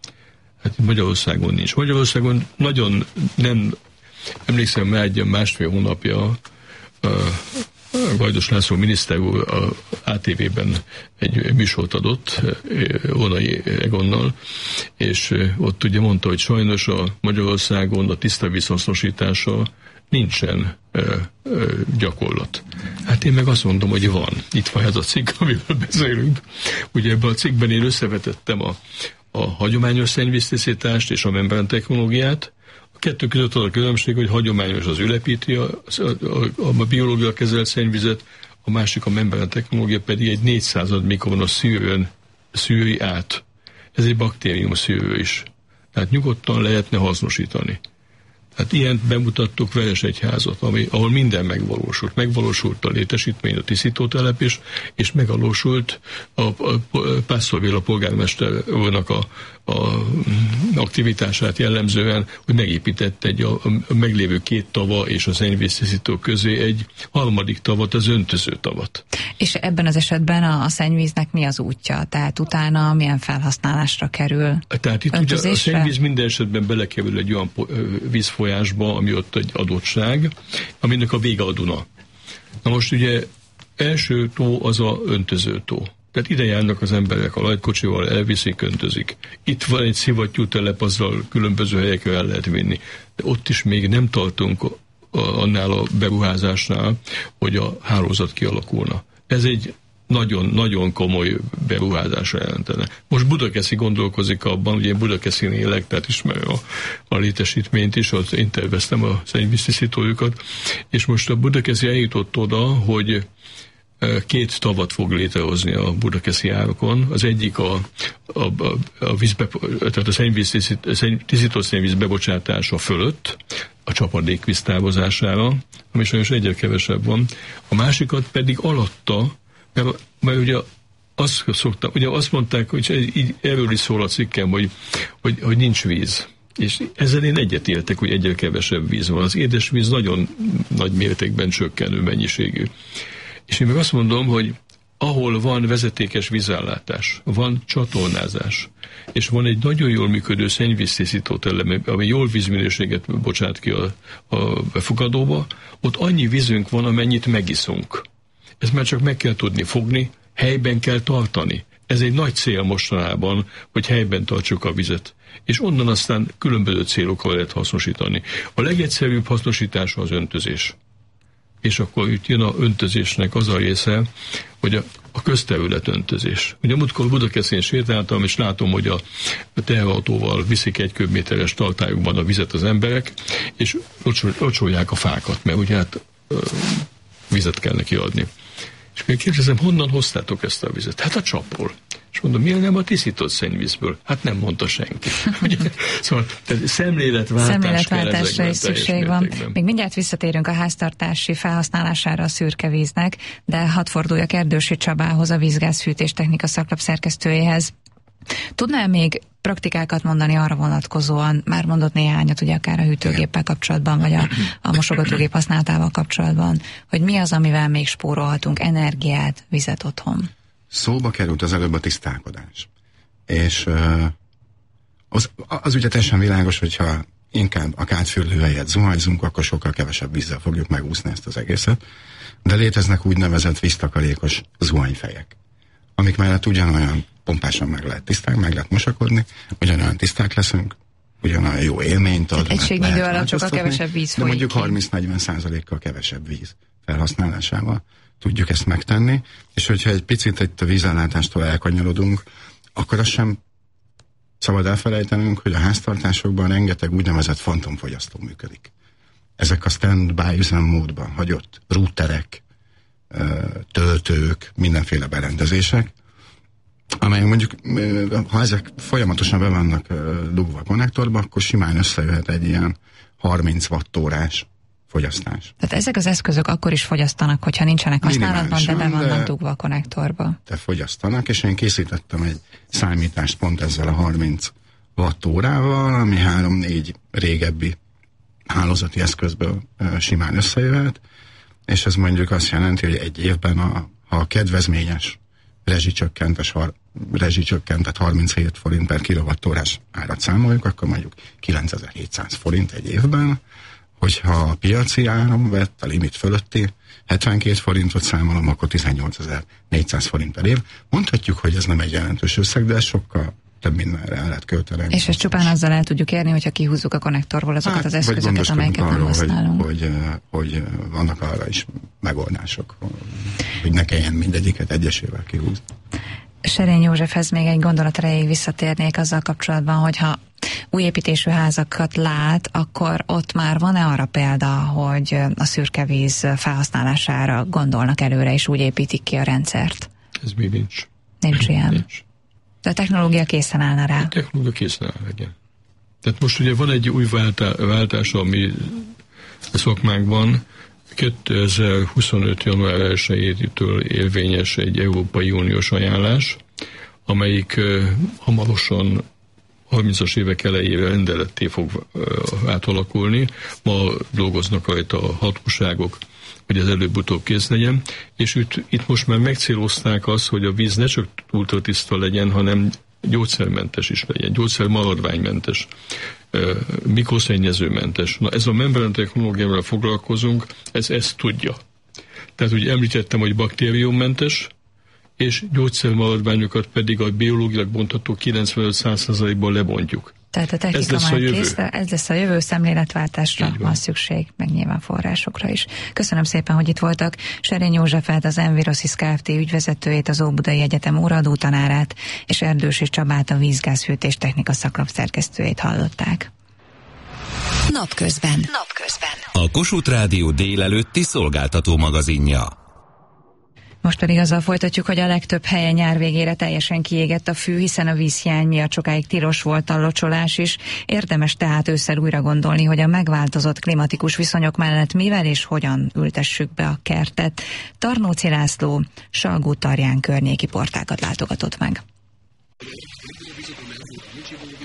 Hát Magyarországon nincs. Magyarországon nagyon nem. Emlékszem, már egy másfél hónapja a Gajdos László miniszter úr a á té vében egy műsort adott Onai Egonnal, és ott ugye mondta, hogy sajnos a Magyarországon a tiszta vízhasznosítása nincsen ö, ö, gyakorlat. Hát én meg azt mondom, hogy van. Itt van ez a cikk, amiről beszélünk. Ugye ebben a cikkben én összevetettem a, a hagyományos szennyvíztisztítást és a membrán technológiát. A kettő között az a különbség, hogy hagyományos az ülepíti a, a, a, a biológia kezelt szennyvizet, a másik a membrán technológia pedig egy négyszázad mikronos szűrőn szűri át. Ez egy baktérium szűrő is. Tehát nyugodtan lehetne hasznosítani. Hát ilyent bemutattuk Veresegyházat, ami, ahol minden megvalósult. Megvalósult a létesítmény, a tisztítótelep is, és megvalósult a, a, a Pásztorvéla polgármester úrnak a, a aktivitását jellemzően, hogy megépített egy a, a meglévő két tava és a szennyvíztisztító közé egy harmadik tavat, az öntöző tavat. És ebben az esetben a, a szennyvíznek mi az útja? Tehát utána milyen felhasználásra kerül? Tehát itt ugye a szennyvíz minden esetben belekerül egy olyan vízfolyásba, ami ott egy adottság, aminek a vége a Duna. Na most ugye első tó az a öntöző tó. Tehát ide járnak az emberek a lajtkocsival, elviszik, öntözik. Itt van egy szivattyútelep, azzal különböző helyekre el lehet vinni. De ott is még nem tartunk a, a, annál a beruházásnál, hogy a hálózat kialakulna. Ez egy nagyon-nagyon komoly beruházásra jelentene. Most Budakeszi gondolkozik abban, ugye én Budakeszin élek, tehát ismerem a, a létesítményt is, ott én terveztem a szennyvíztisztítójukat, és most a Budakeszi eljutott oda, hogy két tavat fog létrehozni a budakeszi árokon. Az egyik a, a, a, a vízbe, tehát a szennyvíz, tisztító szennyvíz bebocsátása fölött, a csapadékvíz távozására, ami sajnos egyre kevesebb van. A másikat pedig alatta, mert, mert ugye azt szoktam, ugye azt mondták, hogy így erről is szól a cikkem, hogy, hogy, hogy nincs víz. És ezzel én egyetértek, hogy egyre kevesebb víz van. Az édesvíz nagyon nagy mértékben csökkenő mennyiségű. És én meg azt mondom, hogy ahol van vezetékes vízellátás, van csatornázás, és van egy nagyon jól működő szennyvíztisztító elem, ami jól vízminőséget bocsát ki a, a befogadóba, ott annyi vízünk van, amennyit megiszunk. Ezt már csak meg kell tudni fogni, helyben kell tartani. Ez egy nagy cél mostanában, hogy helyben tartsuk a vizet. És onnan aztán különböző célokkal lehet hasznosítani. A legegyszerűbb hasznosítása az öntözés. És akkor itt jön a öntözésnek az a része, hogy a, a közterület öntözés. Ugye múltkor Budakeszin sétáltam, és látom, hogy a teherautóval viszik egy köbméteres tartályokban a vizet az emberek, és locsolják a fákat, mert ugye hát ö, vizet kell neki adni. És még kérdezem, honnan hoztátok ezt a vizet? Hát a csapból. És mondom, miért nem a tisztított szennyvízből? Hát nem mondta senki. Szóval szemléletváltás Szemléletváltásra is szükség van. Még mindjárt visszatérünk a háztartási felhasználására a szürke víznek, de hadd forduljak Erdősi Csabához, a vízgázfűtés technika szaklap szerkesztőjéhez. Tudnál még praktikákat mondani arra vonatkozóan, már mondott néhányat, ugye akár a hűtőgéppel kapcsolatban, vagy a, a mosogatógép használatával kapcsolatban, hogy mi az, amivel még spórolhatunk energiát, vizet otthon? Szóba került az előbb a tisztálkodás. És uh, az, az ugye teljesen világos, hogyha inkább a kádfürdő helyett zuhanyzunk, akkor sokkal kevesebb vízzel fogjuk megúszni ezt az egészet. De léteznek úgynevezett víztakarékos zuhanyfejek, amik mellett ugyanolyan pompásan meg lehet tiszták, meg lehet mosakodni, ugyanolyan tiszták leszünk, ugyanolyan jó élményt ad. Egységnyi idő alatt sokkal kevesebb víz folyik. De mondjuk harminc-negyven százalékkal kevesebb víz felhasználásával tudjuk ezt megtenni, és hogyha egy picit itt a vízellátástól elkanyarodunk, akkor azt sem szabad elfelejtenünk, hogy a háztartásokban rengeteg úgynevezett fantomfogyasztó működik. Ezek a stand-by üzemmódban hagyott routerek, töltők, mindenféle berendezések, amelyek mondjuk, ha ezek folyamatosan be vannak dugva a konnektorba, akkor simán összejöhet egy ilyen harminc wattórás fogyasztás. Tehát ezek az eszközök akkor is fogyasztanak, hogyha nincsenek használatban, de be vannak dugva a konnektorba. De fogyasztanak, és én készítettem egy számítást pont ezzel a harminc wattórával, ami három-négy régebbi hálózati eszközből simán összejöhet, és ez mondjuk azt jelenti, hogy egy évben a, a kedvezményes rezsicsökkentes, har, rezsicsökkentett harminchét forint per kilowattórás árat számoljuk, akkor mondjuk kilencezer-hétszáz forint egy évben, hogyha a piaci áram vett a limit fölötti hetvenkét forintot számolom, akkor tizennyolcezer-négyszáz forint per év. Mondhatjuk, hogy ez nem egy jelentős összeg, de sokkal több mindenre el lehet költeni. És ezt csupán azzal el tudjuk érni, hogyha kihúzzuk a konnektorból azokat hát, az eszközöket, amelyeket arról, nem használunk. Hogy, hogy, hogy vannak arra is megoldások, hogy ne kelljen mindegyiket egyesével kihúzni. Serény Józsefhez még egy gondolat erejéig visszatérnék azzal kapcsolatban, hogyha új építésű házakat lát, akkor ott már van-e arra példa, hogy a szürke víz felhasználására gondolnak előre, és úgy építik ki a rendszert? Ez még nincs. Nincs ilyen. Nincs. De a technológia készen állna rá. A technológia készen áll, igen. Tehát most ugye van egy új váltá, váltás, ami a szakmánkban kétezer-huszonöt. január elsejétől érvényes egy Európai Uniós ajánlás, amelyik uh, hamarosan harmincas évek elejére rendeletté fog uh, átalakulni. Ma dolgoznak rajta a hatóságok, hogy ez előbb-utóbb kész legyen, és itt, itt most már megcélozták azt, hogy a víz ne csak ultratiszta legyen, hanem gyógyszermentes is legyen, gyógyszermaradványmentes, mikroszennyezőmentes. Na ez a membrán technológiával foglalkozunk, ez ezt tudja. Tehát ugye említettem, hogy baktériummentes, és gyógyszermaradványokat pedig a biológilag bontható kilencvenöt-száz százalékban lebontjuk. Tehát a technika már kész, ez lesz a jövő, szemléletváltásra van szükség, meg nyilván forrásokra is. Köszönöm szépen, hogy itt voltak. Serény Józsefet, az Envirosis Kft. Ügyvezetőjét, az Óbudai Egyetem óraadó tanárát, és Erdősi Csabát, a vízgázfűtés technika szaklap szerkesztőjét hallották. Napközben. Napközben. A Kossuth Rádió délelőtti szolgáltató magazinja. Most pedig azzal folytatjuk, hogy a legtöbb helyen nyár végére teljesen kiégett a fű, hiszen a vízhiány miatt sokáig tilos volt a locsolás is. Érdemes tehát ősszel újra gondolni, hogy a megváltozott klimatikus viszonyok mellett mivel és hogyan ültessük be a kertet. Tarnóci László Salgó-Tarján környéki portákat látogatott meg.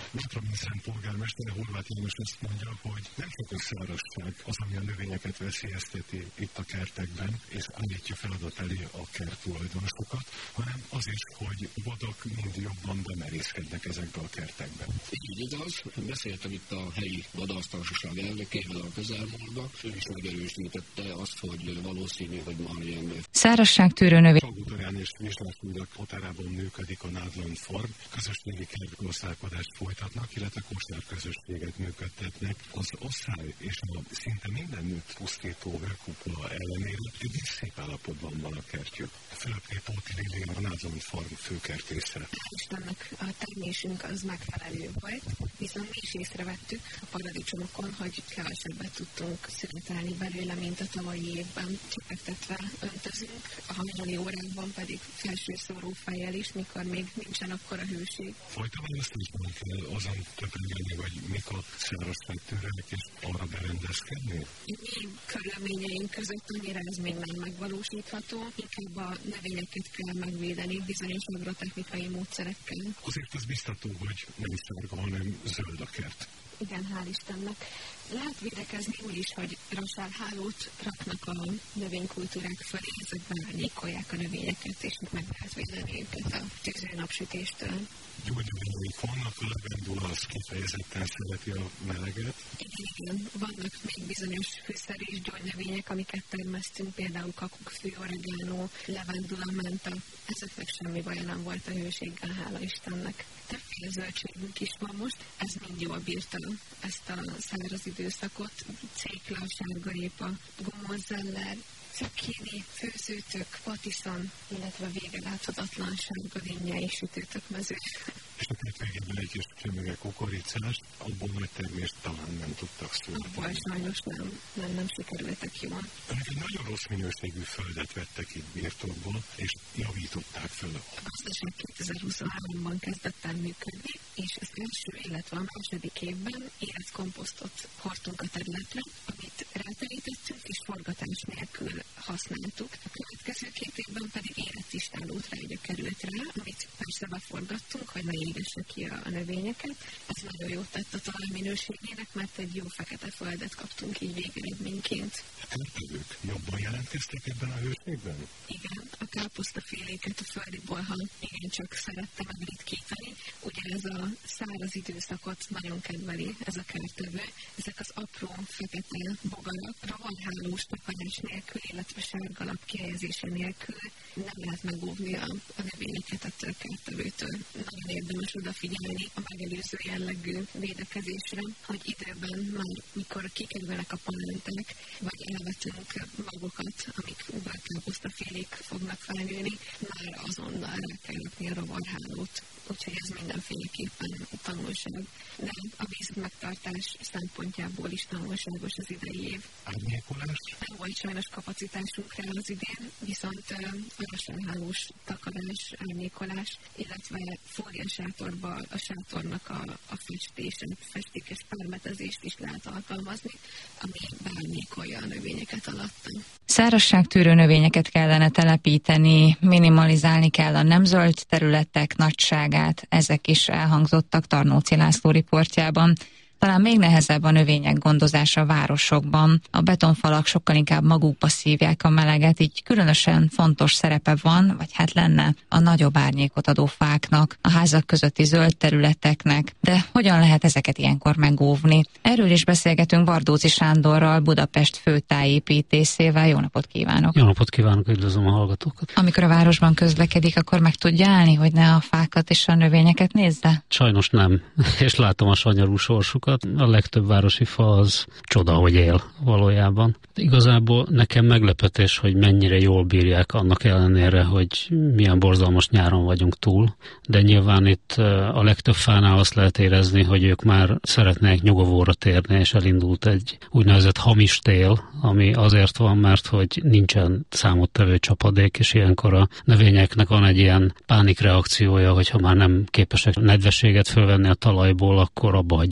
Mátra-Minszán polgármester, Horváth János azt mondja, hogy nem csak a szárazság az, ami a növényeket veszélyezteti itt a kertekben, és állítja feladat elé a kert tulajdonosokat, hanem az is, hogy vadak mind jobban bemerészkednek ezekbe a kertekbe. Így igaz, beszéltem itt a helyi vadásztársaság elnökével a közelmúltban, ő is megerősítette azt, hogy valószínű, hogy már ilyen szárazságtűrő növény. Salgótarján és Vislásújrak határában működik a Nádlon Farm, közösségi kertgazdálkodást folytatnak, illetve kosárközösséget működtetnek. Az asszály és a szinte mindenütt pusztító hőkupola ellenére egy szép állapotban van a kertjük. Fülöpné Tóti Lili a Nádlon Farm főkertésze. Istennek a termésünk az megfelelő volt, viszont mi is észrevettük a paradicsomokon, hogy kevesebbet tudtunk születelni belőle, mint a tavalyi évben. Csepegtetve öntözünk, a hajnali órákban pedig felső szórófejjel is, mikor még nincsen akkora hőség. Folyton ezt is nem kell azon többelni, hogy mik a szárazságtűrőek, és arra berendezkedni? Mi körülményeink között annyira ez még nem megvalósítható, inkább a növényeket kell megvédeni bizonyos agrotechnikai módszerekkel. Azért az biztató, hogy nem sárga, hanem zöld a kert. Igen, hál' Istennek. Lehet védekezni úgy is, hogy rasálhálót raknak a növénykultúrák felé, ezek beárnyékolják a növényeket, és meg lehet védeni őket a tüző napsütéstől. Gyógynövényeik vannak, a levendula az kifejezetten szereti a meleget. Igen, igen. Vannak még bizonyos fűszerés gyógynövények, amiket termesztünk, például kakukkfű, oregano, levendula, menta. Ezeknek semmi baja nem volt a hőséggel, hála Istennek. Többféle zöldségünk is van most, ez mind jól bírta ezt a száraz időszakot. Cékla, sárgarépa, gomolzeller, cukkini, főzőtök, patiszon, illetve vége láthatatlan sárga dinnye és sütőtök mező. És a kert végében egy kis csömöge kukoricást, abból nagy termést talán nem tudtak születni. Abból sajnos nem, nem, nem sikerültek jól. Önök egy nagyon rossz minőségű földet vettek itt birtokból, és javították fel. A gazdaság kétezer-huszonháromban kezdett el működni, és az első, illetve a második évben életkomposztot hordtunk a területre, amit ráterítettünk és forgatás nélkül használtuk. A következő két évben pedig élettisztáló trágya került rá, amit persze beforgattunk, hogy ne égesse ki a növényeket. Ez nagyon jót tett a talaj minőségének, mert egy jó fekete földet kaptunk így végeredményként. A kertevők jobban jelentkeztek ebben a hőségben? Igen, a káposztaféléket a földi bolha igencsak szerette megritkítani. Ugye ez a száraz időszakot nagyon kedveli ez a kertevő. Ezek az apró, fekete bogarak, rovarhálós takarás nélkül, illetve sárgalap kihelyezése nélkül nem lehet megóvni a, a növényeket ettől a kertevőtől. Nagyon érdemes odafigyelni a megelőző jellegű védekezésre, hogy időben már, mikor kikerülnek a palentek, vagy elvetünk magokat, amikből káposztafélék fognak felnőni, már azonnal rá kell rakni a rovarhálót. Úgyhogy ez mindenféleképpen tanulság. De a víz megtartás szempontjából is tanulságos az idei év. Árnyékolás? Nem volt sajnos kapacitásunk rá az idén, viszont a rasálhálós takarás, árnyékolás, illetve fóliasátorba a sátornak a, a festése, festékes permetezést is lehet alkalmazni, ami beárnyékolja a növényeket alattam. Szárazságtűrő növényeket kellene telepíteni, minimalizálni kell a nem zöld területek nagyságát, ezek is elhangzottak Tarnóci László riportjában. Talán még nehezebb a növények gondozása a városokban. A betonfalak sokkal inkább magukba szívják a meleget, így különösen fontos szerepe van, vagy hát lenne a nagyobb árnyékot adó fáknak, a házak közötti zöld területeknek. De hogyan lehet ezeket ilyenkor megóvni? Erről is beszélgetünk Bardózi Sándorral, Budapest főtájépítészével. Jó napot kívánok! Jó napot kívánok, üdvözlöm a hallgatókat! Amikor a városban közlekedik, akkor meg tudja állni, hogy ne a fákat és a növényeket nézze? Sajnos nem, és látom a sanyarú sorsukat. A legtöbb városi fa az csoda, hogy él valójában. Igazából nekem meglepetés, hogy mennyire jól bírják annak ellenére, hogy milyen borzalmas nyáron vagyunk túl, de nyilván itt a legtöbb fánál azt lehet érezni, hogy ők már szeretnék nyugovóra térni, és elindult egy úgynevezett hamis tél, ami azért van, mert hogy nincsen számottevő csapadék, és ilyenkor a növényeknek van egy ilyen pánikreakciója, hogyha már nem képesek nedvességet fölvenni a talajból, akkor abba hagyják a pár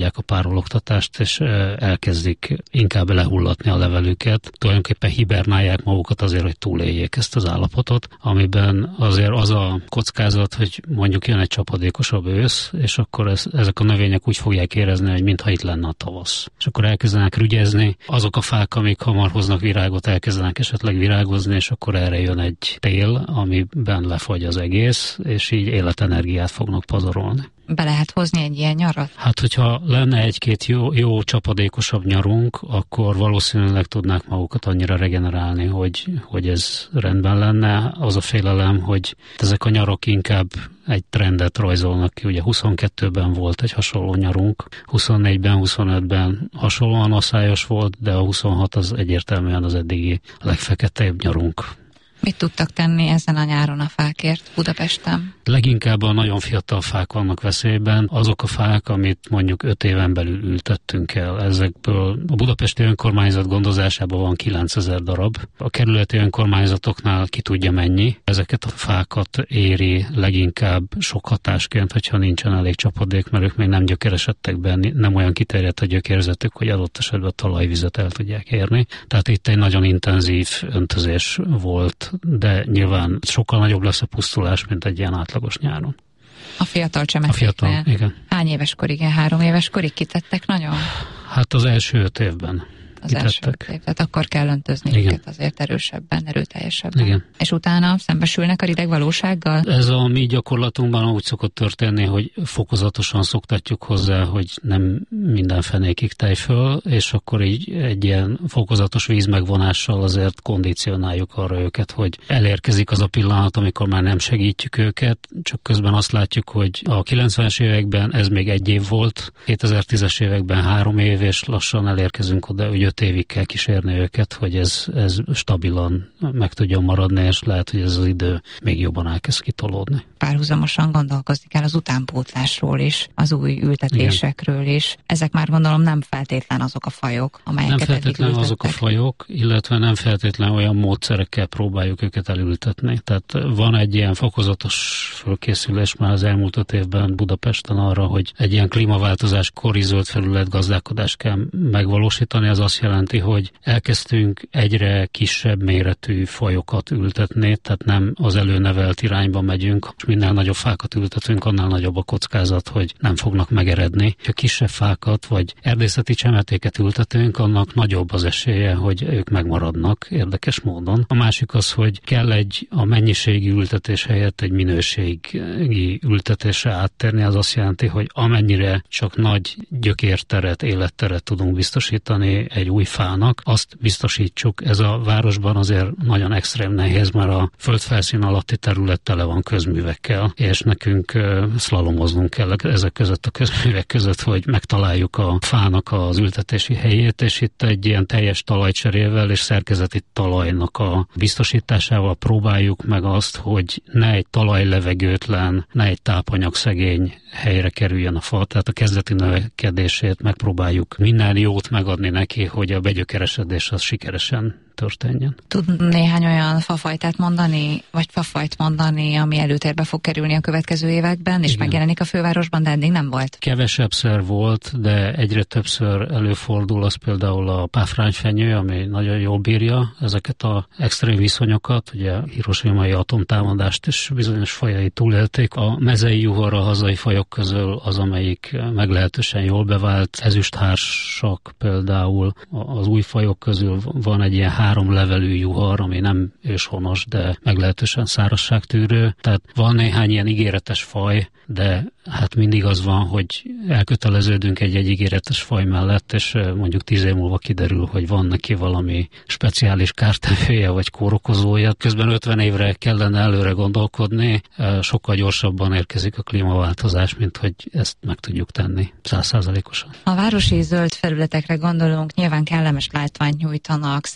tárologtatást, és elkezdik inkább lehullatni a levelüket. Tulajdonképpen hibernálják magukat azért, hogy túléljék ezt az állapotot, amiben azért az a kockázat, hogy mondjuk jön egy csapadékosabb ősz, és akkor ez, ezek a növények úgy fogják érezni, hogy mintha itt lenne a tavasz. És akkor elkezdenek rügyezni, azok a fák, amik hamar hoznak virágot, elkezdenek esetleg virágozni, és akkor erre jön egy tél, amiben lefagy az egész, és így életenergiát fognak pazarolni. Be lehet hozni egy ilyen nyarat? Hát, hogyha lenne egy-két jó, jó csapadékosabb nyarunk, akkor valószínűleg tudnák magukat annyira regenerálni, hogy, hogy ez rendben lenne. Az a félelem, hogy ezek a nyarok inkább egy trendet rajzolnak ki. Ugye huszonkettőben volt egy hasonló nyarunk, huszonnégyben, huszonötben hasonlóan asszályos volt, de a huszonhat az egyértelműen az eddigi legfeketebb nyarunk. Mit tudtak tenni ezen a nyáron a fákért Budapesten? Leginkább a nagyon fiatal fák vannak veszélyben, azok a fák, amit mondjuk öt éven belül ültettünk el. Ezekből a budapesti önkormányzat gondozásában van kilencezer darab. A kerületi önkormányzatoknál ki tudja mennyi. Ezeket a fákat éri leginkább sok hatásként, hogyha nincsen elég csapadék, mert ők még nem gyökeresedtek benne, nem olyan kiterjedt a gyökérzetük, hogy adott esetben a talajvizet el tudják érni. Tehát itt egy nagyon intenzív öntözés volt, de nyilván sokkal nagyobb lesz a pusztulás, mint egy ilyen átlagos nyáron. A fiatal csemetéknél? A fiatal, igen. Hány éves korig? Három éves korig kitettek nagyon? Hát az első öt évben. Az első öt év, tehát akkor kell öntözni igen. őket azért erősebben, erőteljesebben. Igen. És utána szembesülnek a rideg valósággal? Ez a mi gyakorlatunkban úgy szokott történni, hogy fokozatosan szoktatjuk hozzá, hogy nem minden fenékig tej föl, és akkor így egy ilyen fokozatos vízmegvonással azért kondicionáljuk arra őket, hogy elérkezik az a pillanat, amikor már nem segítjük őket, csak közben azt látjuk, hogy a kilencvenes években ez még egy év volt, kétezer-tízes években három év, és lassan elérkezünk oda, hogy öt évig kell kísérni őket, hogy ez, ez stabilan meg tudjon maradni, és lehet, hogy ez az idő még jobban elkezd kitolódni. Párhuzamosan gondolkozni kell az utánpótlásról is, az új ültetésekről igen. is. Ezek már gondolom nem feltétlen azok a fajok, amelyeket nem feltétlen azok a fajok, illetve nem feltétlen olyan módszerekkel próbáljuk őket elültetni. Tehát van egy ilyen fokozatos fölkészülés már az elmúlt öt évben Budapesten arra, hogy egy ilyen klímaváltozás kori zöld felület gazdálkodást kell megvalósítani. Az azt jelenti, hogy elkezdtünk egyre kisebb méretű fajokat ültetni, tehát nem az előnevelt irányba megyünk, és minél nagyobb fákat ültetünk, annál nagyobb a kockázat, hogy nem fognak megeredni. Ha kisebb fákat vagy erdészeti csemetéket ültetünk, annak nagyobb az esélye, hogy ők megmaradnak érdekes módon. A másik az, hogy kell egy a mennyiségi ültetés helyett egy minőségi ültetésre áttérni, az azt jelenti, hogy amennyire csak nagy gyökérteret, életteret tudunk biztosítani egy új fának, azt biztosítsuk. Ez a városban azért nagyon extrém nehéz, mert a földfelszín alatti terület tele van közművekkel, és nekünk uh, szlalomoznunk kell ezek között a közművek között, hogy megtaláljuk a fának az ültetési helyét, és itt egy ilyen teljes talajcserével és szerkezeti talajnak a biztosításával próbáljuk meg azt, hogy ne egy talajlevegőtlen, ne egy tápanyagszegény helyre kerüljön a fa, tehát a kezdeti növekedését megpróbáljuk minden jót megadni neki, hogy a begyökeresedés az sikeresen történjen. Tud néhány olyan fafajtát mondani, vagy fafajt mondani, ami előtérbe fog kerülni a következő években, és igen. megjelenik a fővárosban, de eddig nem volt? Kevesebbszer volt, de egyre többször előfordul, az például a páfrányfenyő, ami nagyon jól bírja ezeket az extrém viszonyokat, ugye a hiroshimai atomtámadást is bizonyos fajai túlélték. A mezei juhar a hazai fajok közül az, amelyik meglehetősen jól bevált. Ezüsthársak például az új fajok közül van egy ilyen három levelű juhar, ami nem őshonos, de meglehetősen szárazságtűrő. Tehát van néhány ilyen ígéretes faj, de hát mindig az van, hogy elköteleződünk egy-egy ígéretes faj mellett, és mondjuk tíz év múlva kiderül, hogy van neki valami speciális kártevője vagy kórokozója. Közben ötven évre kellene előre gondolkodni, sokkal gyorsabban érkezik a klímaváltozás, mint hogy ezt meg tudjuk tenni száz százalékosan. A városi zöld felületekre gondolunk, nyilván kellemes látványt nyújtanak, szeretünk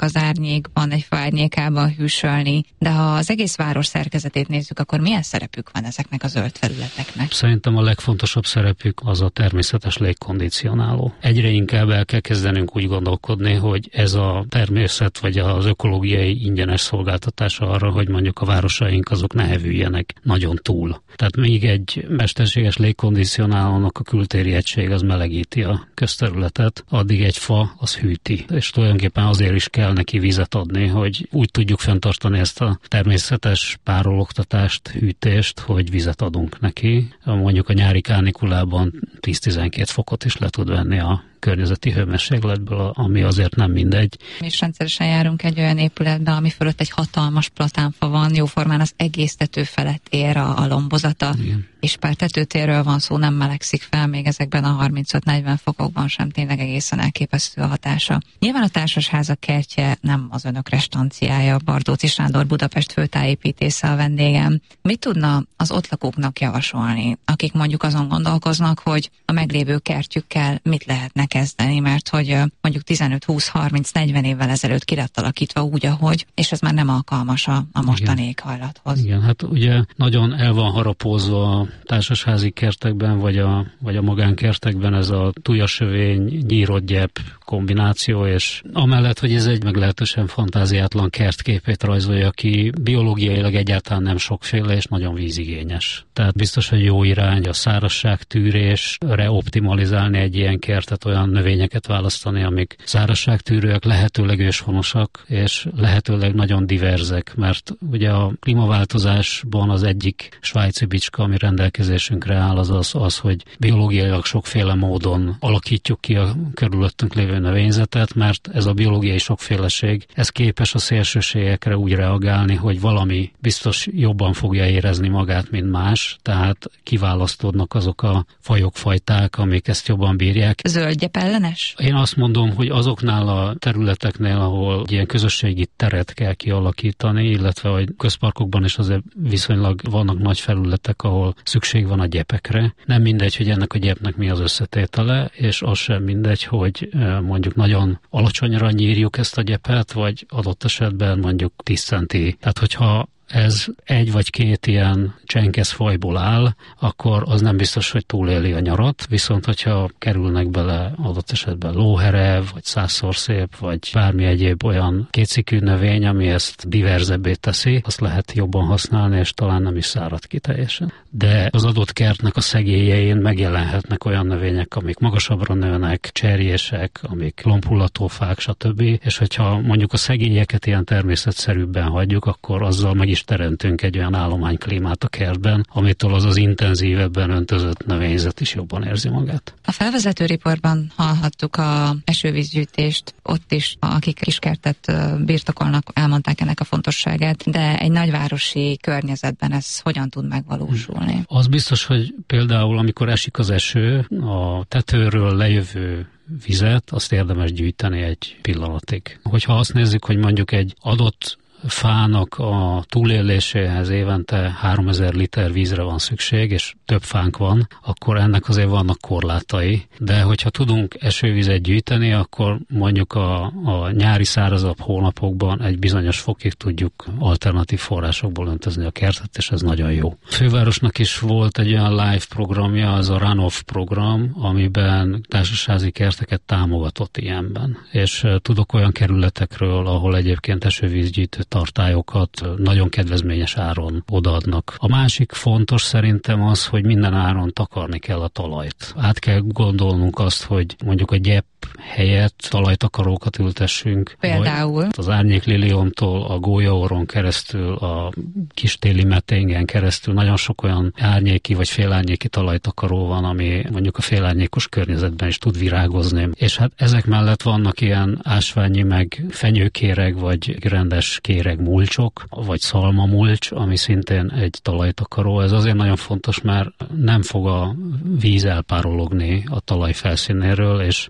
tudunk az árnyékban, egy fa árnyékában hűsölni, de ha az egész város szerkezetét nézzük, akkor milyen szerepük van ezeknek a zöld felületeknek? Szerintem a legfontosabb szerepük az a természetes légkondicionáló. Egyre inkább el kell kezdenünk úgy gondolkodni, hogy ez a természet vagy az ökológiai ingyenes szolgáltatása arra, hogy mondjuk a városaink azok ne hevüljenek nagyon túl. Tehát még egy mesterséges légkondicionálónak a kültéri egység az melegíti a közterületet, addig egy fa az hűti. És tulajdonképpen azért is kell neki vizet adni, hogy úgy tudjuk fenntartani ezt a természetes párologtatást, hűtést, hogy vizet adunk neki. Mondjuk a nyári kánikulában tíz-tizenkét fokot is le tud venni a környezeti hőmérsékletből, ami azért nem mindegy. És rendszeresen járunk egy olyan épületbe, ami fölött egy hatalmas platánfa van, jóformán az egész tető felett ér a, a lombozata. Igen. És pár tetőtérről van szó, nem melegszik fel még ezekben a harmincöt-negyven fokokban sem, tényleg egészen elképesztő a hatása. Nyilván a társasházak kertje nem az önök restanciája, Bardóczy Sándor Budapest főtájépítésze a vendégem. Mit tudna az ott lakóknak javasolni, akik mondjuk azon gondolkoznak, hogy a meglévő kertjükkel mit lehetne kezdeni, mert hogy mondjuk tizenöt, húsz, harminc, negyven évvel ezelőtt ki lett alakítva úgy, ahogy, és ez már nem alkalmas a, a mostani éghajlathoz. Igen, hát ugye nagyon el van harapózva a társasházi kertekben, vagy a, vagy a magánkertekben ez a tujasövény, nyírodgyep kombináció, és amellett, hogy ez egy meglehetősen fantáziátlan kertképét rajzolja ki, biológiailag egyáltalán nem sokféle, és nagyon vízigényes. Tehát biztos, hogy jó irány a szárazság tűrésre optimalizálni egy ilyen kertet, olyan növényeket választani, amik szárazságtűrőek, lehetőleg őshonosak, és lehetőleg nagyon diverzek, mert ugye a klímaváltozásban az egyik svájci bicska, ami rendelkezésünkre áll, az az, az hogy biológiailag sokféle módon alakítjuk ki a körülöttünk lévő növényzetet, mert ez a biológiai sokféleség, ez képes a szélsőségekre úgy reagálni, hogy valami biztos jobban fogja érezni magát, mint más, tehát kiválasztódnak azok a fajok, fajták, amik ezt jobban bírják. Zöldgyep ellenes? Én azt mondom, hogy azoknál a területeknél, ahol ilyen közösségi teret kell kialakítani, illetve hogy közparkokban is azért viszonylag vannak nagy felületek, ahol szükség van a gyepekre. Nem mindegy, hogy ennek a gyepnek mi az összetétele, és az sem mindegy, hogy mondjuk nagyon alacsonyra nyírjuk ezt a gyepet, vagy adott esetben mondjuk tíz centi. Tehát, hogyha ez egy vagy két ilyen csenkeszfajból áll, akkor az nem biztos, hogy túléli a nyarat, viszont hogyha kerülnek bele adott esetben lóherev, vagy százszor szép, vagy bármi egyéb olyan kétszikű növény, ami ezt diverzebbé teszi, azt lehet jobban használni, és talán nem is szárad ki teljesen. De az adott kertnek a szegélyein megjelenhetnek olyan növények, amik magasabbra nőnek, cserjések, amik lombhullatófák, stb. És hogyha mondjuk a szegélyeket ilyen természetszerűbben hagyjuk, akkor azzal meg is teremtünk egy olyan állományklímát a kertben, amitől az az intenzívebben öntözött növényzet is jobban érzi magát. A felvezető riportban hallhattuk a esővízgyűjtést, ott is, akik kiskertet birtokolnak, elmondták ennek a fontosságát, de egy nagyvárosi környezetben ez hogyan tud megvalósulni? Az biztos, hogy például amikor esik az eső, a tetőről lejövő vizet, azt érdemes gyűjteni egy pillanatig. Hogyha azt nézzük, hogy mondjuk egy adott fának a túléléséhez évente háromezer liter vízre van szükség, és több fánk van, akkor ennek azért vannak korlátai. De hogyha tudunk esővizet gyűjteni, akkor mondjuk a, a nyári szárazabb hónapokban egy bizonyos fokig tudjuk alternatív forrásokból öntözni a kertet, és ez nagyon jó. A fővárosnak is volt egy olyan live programja, az a Runoff program, amiben társasházi kerteket támogatott ilyenben. És tudok olyan kerületekről, ahol egyébként esővízgyűjtő tartályokat nagyon kedvezményes áron odaadnak. A másik fontos szerintem az, hogy minden áron takarni kell a talajt. Át kell gondolnunk azt, hogy mondjuk a gyep helyett talajtakarókat ültessünk. Például? Az árnyékliliomtól a gólyaorron keresztül, a kistéli meténgen keresztül nagyon sok olyan árnyéki vagy félárnyéki talajtakaró van, ami mondjuk a félárnyékos környezetben is tud virágozni. És hát ezek mellett vannak ilyen ásványi meg fenyőkéreg vagy rendes kéreg mulcsok, vagy szalmamulcs, ami szintén egy talajtakaró. Ez azért nagyon fontos, mert nem fog a víz elpárologni a talaj felszínéről, és nekünk a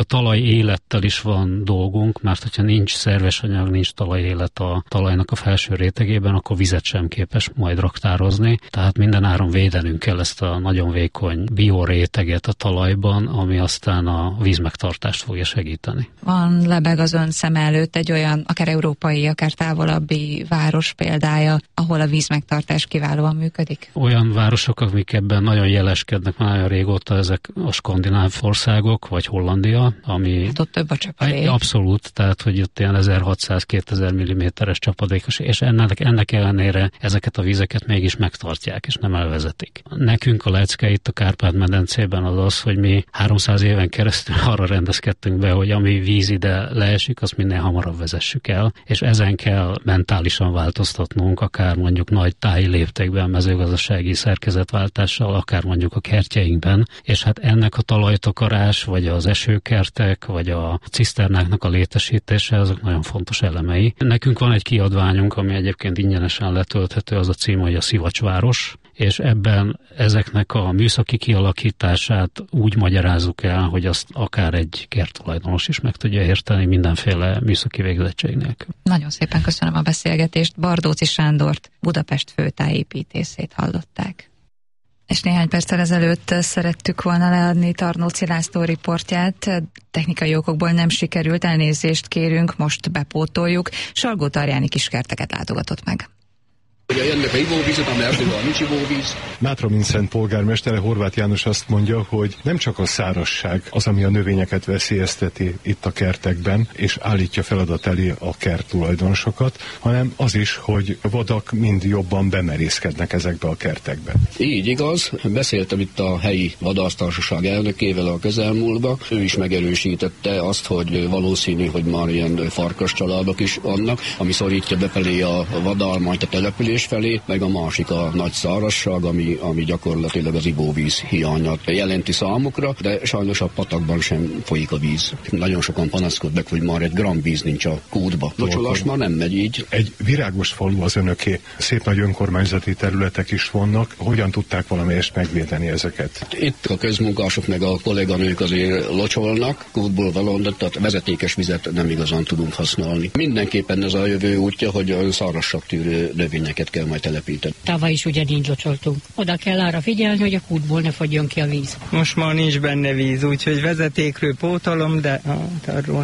talaj élettel is van dolgunk, mert hogyha nincs szerves anyag, nincs talajélet a talajnak a felső rétegében, akkor vizet sem képes majd raktározni. Tehát mindenáron védenünk kell ezt a nagyon vékony bioréteget a talajban, ami aztán a vízmegtartást fogja segíteni. Van lebeg az ön szem előtt egy olyan, akár európai, akár távolabbi város példája, ahol a vízmegtartás kiválóan működik? Olyan városok, amik ebben nagyon jeleskednek már nagyon régóta, ezek a skandináv országok, vagy Hollandia, ami... Hát ott több a csapadék. Abszolút, tehát hogy ott ilyen ezerhatszáz-kétezer milliméteres csapadékos, és ennek, ennek ellenére ezeket a vizeket mégis megtartják, és nem elvezetik. Nekünk a lecke itt a Kárpát-medencében az az, hogy mi háromszáz éven keresztül arra rendezkedtünk be, hogy ami víz ide leesik, azt minél hamarabb vezessük el, és ezen kell mentálisan változtatnunk, akár mondjuk nagy táji léptékben, mezőgazdasági szerkezetváltással, akár mondjuk a kertjeinkben, és hát ennek a talajtakarás, vagy az esőkertek, vagy a ciszternáknak a létesítése, azok nagyon fontos elemei. Nekünk van egy kiadványunk, ami egyébként ingyenesen letölthető, az a cím, hogy a Szivacsváros, és ebben ezeknek a műszaki kialakítását úgy magyarázzuk el, hogy azt akár egy kerttulajdonos is meg tudja érteni mindenféle műszaki végzettség nélkül. Nagyon szépen köszönöm a beszélgetést. Bardóczy Sándort, Budapest főtájépítészét hallották. És néhány perccel ezelőtt szerettük volna leadni Tarnóci László riportját. Technikai okokból nem sikerült, elnézést kérünk, most bepótoljuk. Salgótarjáni kiskerteket látogatott meg. Ugye jönnek a ivóvízet, a erdőben nincs ivóvíz. Mátra-Minszent polgármestere Horváth János azt mondja, hogy nem csak a szárazság az, ami a növényeket veszélyezteti itt a kertekben, és állítja feladat elé a kert tulajdonosokat, hanem az is, hogy vadak mind jobban bemerészkednek ezekbe a kertekbe. Így igaz. Beszéltem itt a helyi vadásztársaság elnökével a közelmúltban. Ő is megerősítette azt, hogy valószínű, hogy már ilyen farkas családok is vannak, ami szorítja befelé a vadalmanyt a település felé, meg a másik a nagy szárazság, ami, ami gyakorlatilag az ivóvíz hiányát jelenti számukra, de sajnos a patakban sem folyik a víz. Nagyon sokan panaszkodnak, hogy már egy gram víz nincs a kútba. Locsolás már nem megy így. Egy virágos falu az önöké, szép nagy önkormányzati területek is vannak. Hogyan tudták valamelyest megvédeni ezeket? Itt a közmunkások meg a kolléganők azért locsolnak, kútból valóban, tehát vezetékes vizet nem igazán tudunk használni. Mindenképpen ez a jövő útja, hogy a szárazságtűrő növényeket kell majd telepíteni. Tavaly is ugyanígy locsoltunk. Oda kell arra figyelni, hogy a kútból ne fogjon ki a víz. Most már nincs benne víz, úgyhogy vezetékről pótolom, de hát arról